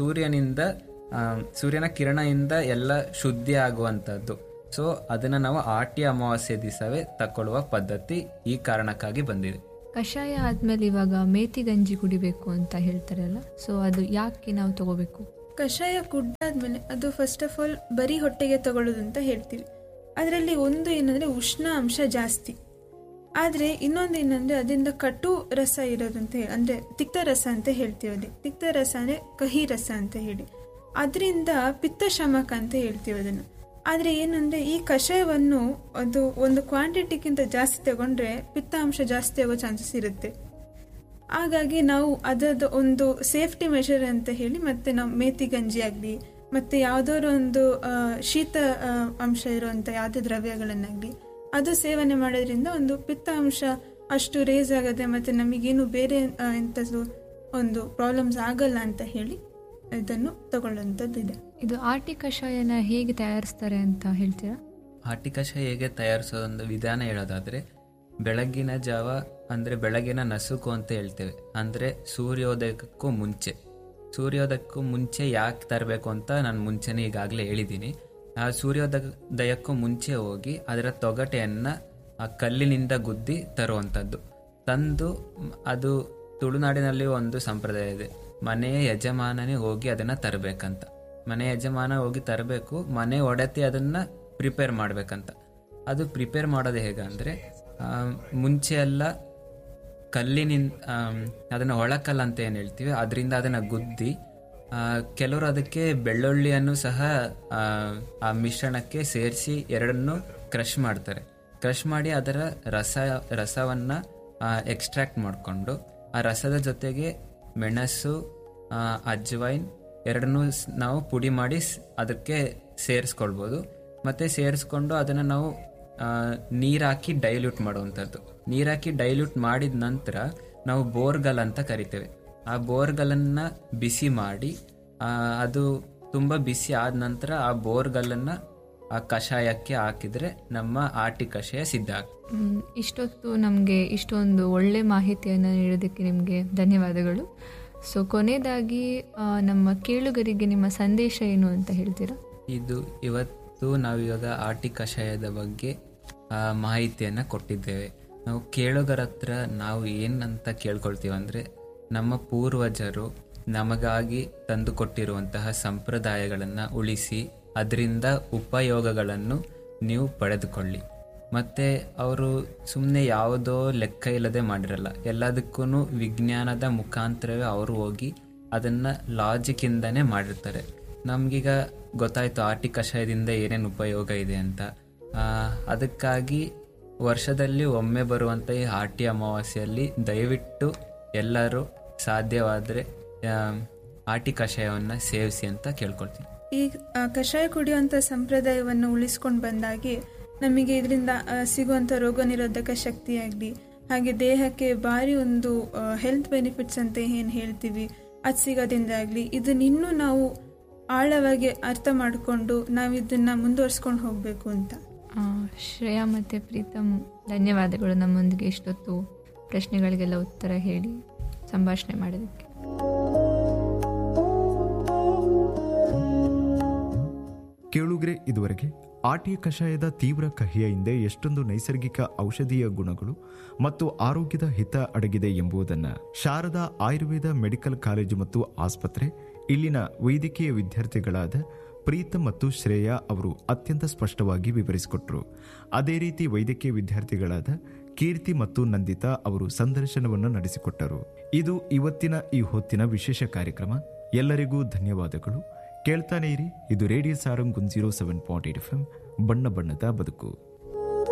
ಸೂರ್ಯನ ಕಿರಣದಿಂದ ಎಲ್ಲ ಶುದ್ಧಿ ಆಗುವಂತದ್ದು. ಸೊ ಅದನ್ನ ನಾವು ಆಟಿ ಅಮಾವಾಸ್ಯೆ ದಿವಸವೇ ತಕೊಳ್ಳುವ ಪದ್ಧತಿ ಈ ಕಾರಣಕ್ಕಾಗಿ ಬಂದಿದೆ. ಕಷಾಯ ಆದ್ಮೇಲೆ ಇವಾಗ ಮೇಥಿ ಗಂಜಿ ಕುಡಿಬೇಕು ಅಂತ ಹೇಳ್ತಾರಲ್ಲ, ಸೊ ಅದು ಯಾಕೆ ನಾವು ತಗೋಬೇಕು? ಕಷಾಯ ಕುಡ್ದಾದ್ಮೇಲೆ ಅದು ಫಸ್ಟ್ ಆಫ್ ಆಲ್ ಬರೀ ಹೊಟ್ಟೆಗೆ ತಗೊಳ್ಳೋದು ಅಂತ ಹೇಳ್ತೀವಿ. ಅದರಲ್ಲಿ ಒಂದು ಏನಂದ್ರೆ ಉಷ್ಣ ಅಂಶ ಜಾಸ್ತಿ, ಆದರೆ ಇನ್ನೊಂದು ಏನಂದ್ರೆ ಅದರಿಂದ ಕಟು ರಸ ಇರೋದು ಅಂತ ಹೇಳಿ, ಅಂದ್ರೆ ತಿಕ್ತ ರಸ ಅಂತ ಹೇಳ್ತೀವಿ. ಅದೇ ತಿಕ್ತ ರಸ ಅಂದ್ರೆ ಕಹಿ ರಸ ಅಂತ ಹೇಳಿ, ಅದರಿಂದ ಪಿತ್ತಶಮಕ ಅಂತ ಹೇಳ್ತೀವಿ ಅದನ್ನು. ಆದರೆ ಏನಂದ್ರೆ ಈ ಕಷಾಯವನ್ನು ಅದು ಒಂದು ಕ್ವಾಂಟಿಟಿಗಿಂತ ಜಾಸ್ತಿ ತಗೊಂಡ್ರೆ ಪಿತ್ತಾಂಶ ಜಾಸ್ತಿ ಆಗೋ ಚಾನ್ಸಸ್ ಇರುತ್ತೆ. ಹಾಗಾಗಿ ನಾವು ಅದರದ್ದು ಒಂದು ಸೇಫ್ಟಿ ಮೆಷರ್ ಅಂತ ಹೇಳಿ ಮತ್ತೆ ನಾವು ಮೇಥಿ ಗಂಜಿ ಆಗಲಿ ಮತ್ತೆ ಯಾವುದಾದ್ರು ಒಂದು ಶೀತ ಅಂಶ ಇರುವಂಥ ಯಾವುದೇ ದ್ರವ್ಯಗಳನ್ನಾಗಲಿ ಅದು ಸೇವನೆ ಮಾಡೋದ್ರಿಂದ ಒಂದು ಪಿತ್ತಾಂಶ ಅಷ್ಟು ರೇಸ್ ಆಗದೆ ಮತ್ತು ನಮಗೇನು ಬೇರೆ ಎಂಥದ್ದು ಒಂದು ಪ್ರಾಬ್ಲಮ್ಸ್ ಆಗಲ್ಲ ಅಂತ ಹೇಳಿ ಇದನ್ನು ತಗೊಳ್ಳುವಂಥದ್ದು ಇದೆ. ಇದು ಆಟಿ ಕಷಾಯನ ಹೇಗೆ ತಯಾರಿಸ್ತಾರೆ ಅಂತ ಹೇಳ್ತೀರಾ? ಆಟಿ ಕಷಾಯ ಹೇಗೆ ತಯಾರಿಸೋದೊಂದು ವಿಧಾನ ಹೇಳೋದಾದ್ರೆ ಬೆಳಗ್ಗಿನ ಜಾವ ಅಂದರೆ ಬೆಳಗಿನ ನಸುಕು ಅಂತ ಹೇಳ್ತೇವೆ. ಅಂದರೆ ಸೂರ್ಯೋದಯಕ್ಕೂ ಮುಂಚೆ ಯಾಕೆ ತರಬೇಕು ಅಂತ ನಾನು ಮುಂಚೆನೇ ಈಗಾಗಲೇ ಹೇಳಿದ್ದೀನಿ. ಆ ಸೂರ್ಯೋದಯಕ್ಕೂ ಮುಂಚೆ ಹೋಗಿ ಅದರ ತೊಗಟೆಯನ್ನು ಆ ಕಲ್ಲಿನಿಂದ ಗುದ್ದಿ ತರುವಂಥದ್ದು. ತಂದು ಅದು ತುಳುನಾಡಿನಲ್ಲಿ ಒಂದು ಸಂಪ್ರದಾಯ ಇದೆ, ಮನೆಯ ಯಜಮಾನನೇ ಹೋಗಿ ಅದನ್ನು ತರಬೇಕಂತ. ಮನೆ ಯಜಮಾನ ಹೋಗಿ ತರಬೇಕು, ಮನೆ ಒಡತಿ ಅದನ್ನು ಪ್ರಿಪೇರ್ ಮಾಡಬೇಕಂತ. ಅದು ಪ್ರಿಪೇರ್ ಮಾಡೋದು ಹೇಗೆ ಅಂದರೆ, ಮುಂಚೆ ಎಲ್ಲ ಕಲ್ಲಿನಿಂದ ಅದನ್ನು ಒಳಕಲ್ಲ ಅಂತ ಏನು ಹೇಳ್ತೀವಿ, ಅದರಿಂದ ಅದನ್ನು ಗುದ್ದಿ, ಕೆಲವರು ಅದಕ್ಕೆ ಬೆಳ್ಳುಳ್ಳಿಯನ್ನು ಸಹ ಆ ಮಿಶ್ರಣಕ್ಕೆ ಸೇರಿಸಿ ಎರಡನ್ನು ಕ್ರಷ್ ಮಾಡ್ತಾರೆ. ಕ್ರಷ್ ಮಾಡಿ ಅದರ ರಸವನ್ನು ಎಕ್ಸ್ಟ್ರಾಕ್ಟ್ ಮಾಡಿಕೊಂಡು ಆ ರಸದ ಜೊತೆಗೆ ಮೆಣಸು, ಅಜ್ವೈನ್ ಎರಡನ್ನೂ ನಾವು ಪುಡಿ ಮಾಡಿ ಅದಕ್ಕೆ ಸೇರಿಸ್ಕೊಳ್ಬೋದು. ಮತ್ತು ಸೇರಿಸ್ಕೊಂಡು ಅದನ್ನು ನಾವು ನೀರಾಕಿ ಡೈಲ್ಯೂಟ್ ಮಾಡುವಂಥದ್ದು. ನೀರಾಕಿ ಡೈಲ್ಯೂಟ್ ಮಾಡಿದ ನಂತರ ನಾವು ಬೋರ್ಗಲ್ ಅಂತ ಕರಿತೇವೆ. ಆ ಬೋರ್ಗಲನ್ನು ಬಿಸಿ ಮಾಡಿ, ಅದು ತುಂಬ ಬಿಸಿ ಆದ ನಂತರ ಆ ಬೋರ್ಗಲ್ಲನ್ನು ಆ ಕಷಾಯಕ್ಕೆ ಹಾಕಿದರೆ ನಮ್ಮ ಆಟಿ ಕಷಾಯ ಸಿದ್ಧ ಆಗ್ತದೆ. ಇಷ್ಟೊತ್ತು ನಮಗೆ ಇಷ್ಟೊಂದು ಒಳ್ಳೆ ಮಾಹಿತಿಯನ್ನು ನೀಡೋದಕ್ಕೆ ನಿಮಗೆ ಧನ್ಯವಾದಗಳು. ಸೊ ಕೊನೆಯದಾಗಿ ನಮ್ಮ ಕೇಳುಗರಿಗೆ ನಿಮ್ಮ ಸಂದೇಶ ಏನು ಅಂತ ಹೇಳ್ತೀರಾ? ಇವತ್ತು ನಾವಿವಾಗ ಆಟಿ ಕಷಾಯದ ಬಗ್ಗೆ ಮಾಹಿತಿಯನ್ನು ಕೊಟ್ಟಿದ್ದೇವೆ. ನಾವು ಕೇಳುಗರ ಹತ್ರ ನಾವು ಏನಂತ ಕೇಳ್ಕೊಳ್ತೀವಿ ಅಂದರೆ, ನಮ್ಮ ಪೂರ್ವಜರು ನಮಗಾಗಿ ತಂದುಕೊಟ್ಟಿರುವಂತಹ ಸಂಪ್ರದಾಯಗಳನ್ನು ಉಳಿಸಿ ಅದರಿಂದ ಉಪಯೋಗಗಳನ್ನು ನೀವು ಪಡೆದುಕೊಳ್ಳಿ. ಮತ್ತು ಅವರು ಸುಮ್ಮನೆ ಯಾವುದೋ ಲೆಕ್ಕ ಇಲ್ಲದೆ ಮಾಡಿರಲ್ಲ, ಎಲ್ಲದಕ್ಕೂ ವಿಜ್ಞಾನದ ಮುಖಾಂತರವೇ ಅವರು ಹೋಗಿ ಅದನ್ನು ಲಾಜಿಕ್ಕಿಂದನೇ ಮಾಡಿರ್ತಾರೆ. ನಮಗೀಗ ಗೊತ್ತಾಯಿತು ಆಟಿ ಕಷಾಯದಿಂದ ಏನೇನು ಉಪಯೋಗ ಇದೆ ಅಂತ. ಅದಕ್ಕಾಗಿ ವರ್ಷದಲ್ಲಿ ಒಮ್ಮೆ ಬರುವಂಥ ಈ ಆಟಿ ಅಮಾವಾಸ್ಯೆಯಲ್ಲಿ ದಯವಿಟ್ಟು ಎಲ್ಲರೂ ಸಾಧ್ಯವಾದರೆ ಆಟಿ ಕಷಾಯವನ್ನು ಸೇವಿಸಿ ಅಂತ ಕೇಳ್ಕೊಳ್ತೀನಿ. ಈ ಕಷಾಯ ಕುಡಿಯುವಂಥ ಸಂಪ್ರದಾಯವನ್ನು ಉಳಿಸ್ಕೊಂಡು ಬಂದಾಗೆ ನಮಗೆ ಇದರಿಂದ ಸಿಗುವಂಥ ರೋಗ ನಿರೋಧಕ ಶಕ್ತಿಯಾಗಲಿ, ಹಾಗೆ ದೇಹಕ್ಕೆ ಭಾರಿ ಒಂದು ಹೆಲ್ತ್ ಬೆನಿಫಿಟ್ಸ್ ಅಂತ ಏನು ಹೇಳ್ತೀವಿ ಅದು ಸಿಗೋದ್ರಿಂದಾಗಲಿ, ಇದನ್ನಿನ್ನೂ ನಾವು ಆಳವಾಗಿ ಅರ್ಥ ಮಾಡಿಕೊಂಡು ನಾವು ಇದನ್ನು ಮುಂದುವರ್ಸ್ಕೊಂಡು ಹೋಗಬೇಕು ಅಂತ. ಶ್ರೇಯಾ ಮತ್ತು ಪ್ರೀತಮ್, ಧನ್ಯವಾದಗಳು ನಮ್ಮೊಂದಿಗೆ ಇಷ್ಟೊತ್ತು ಪ್ರಶ್ನೆಗಳಿಗೆಲ್ಲ ಉತ್ತರ ಹೇಳಿ ಸಂಭಾಷಣೆ ಮಾಡೋದಕ್ಕೆ. ಕೇಳುಗರೆ, ಇದುವರೆಗೆ ಆಟಿ ಕಷಾಯದ ತೀವ್ರ ಕಹಿಯ ಹಿಂದೆ ಎಷ್ಟೊಂದು ನೈಸರ್ಗಿಕ ಔಷಧೀಯ ಗುಣಗಳು ಮತ್ತು ಆರೋಗ್ಯದ ಹಿತ ಅಡಗಿದೆ ಎಂಬುದನ್ನು ಶಾರದಾ ಆಯುರ್ವೇದ ಮೆಡಿಕಲ್ ಕಾಲೇಜು ಮತ್ತು ಆಸ್ಪತ್ರೆ ಇಲ್ಲಿನ ವೈದ್ಯಕೀಯ ವಿದ್ಯಾರ್ಥಿಗಳಾದ ಪ್ರೀತಮ್ ಮತ್ತು ಶ್ರೇಯಾ ಅವರು ಅತ್ಯಂತ ಸ್ಪಷ್ಟವಾಗಿ ವಿವರಿಸಿಕೊಟ್ರು. ಅದೇ ರೀತಿ ವೈದ್ಯಕೀಯ ವಿದ್ಯಾರ್ಥಿಗಳಾದ ಕೀರ್ತಿ ಮತ್ತು ನಂದಿತಾ ಅವರು ಸಂದರ್ಶನವನ್ನು ನಡೆಸಿಕೊಟ್ಟರು. ಇದು ಇವತ್ತಿನ ಈ ಹೊತ್ತಿನ ವಿಶೇಷ ಕಾರ್ಯಕ್ರಮ. ಎಲ್ಲರಿಗೂ ಧನ್ಯವಾದಗಳು. ಕೇಳ್ತಾನೆ ಇರಿ, ಇದು ರೇಡಿಯೋ ಸಾರಂಗ್ 107.8 FM, ಬಣ್ಣ ಬಣ್ಣದ ಬದುಕು.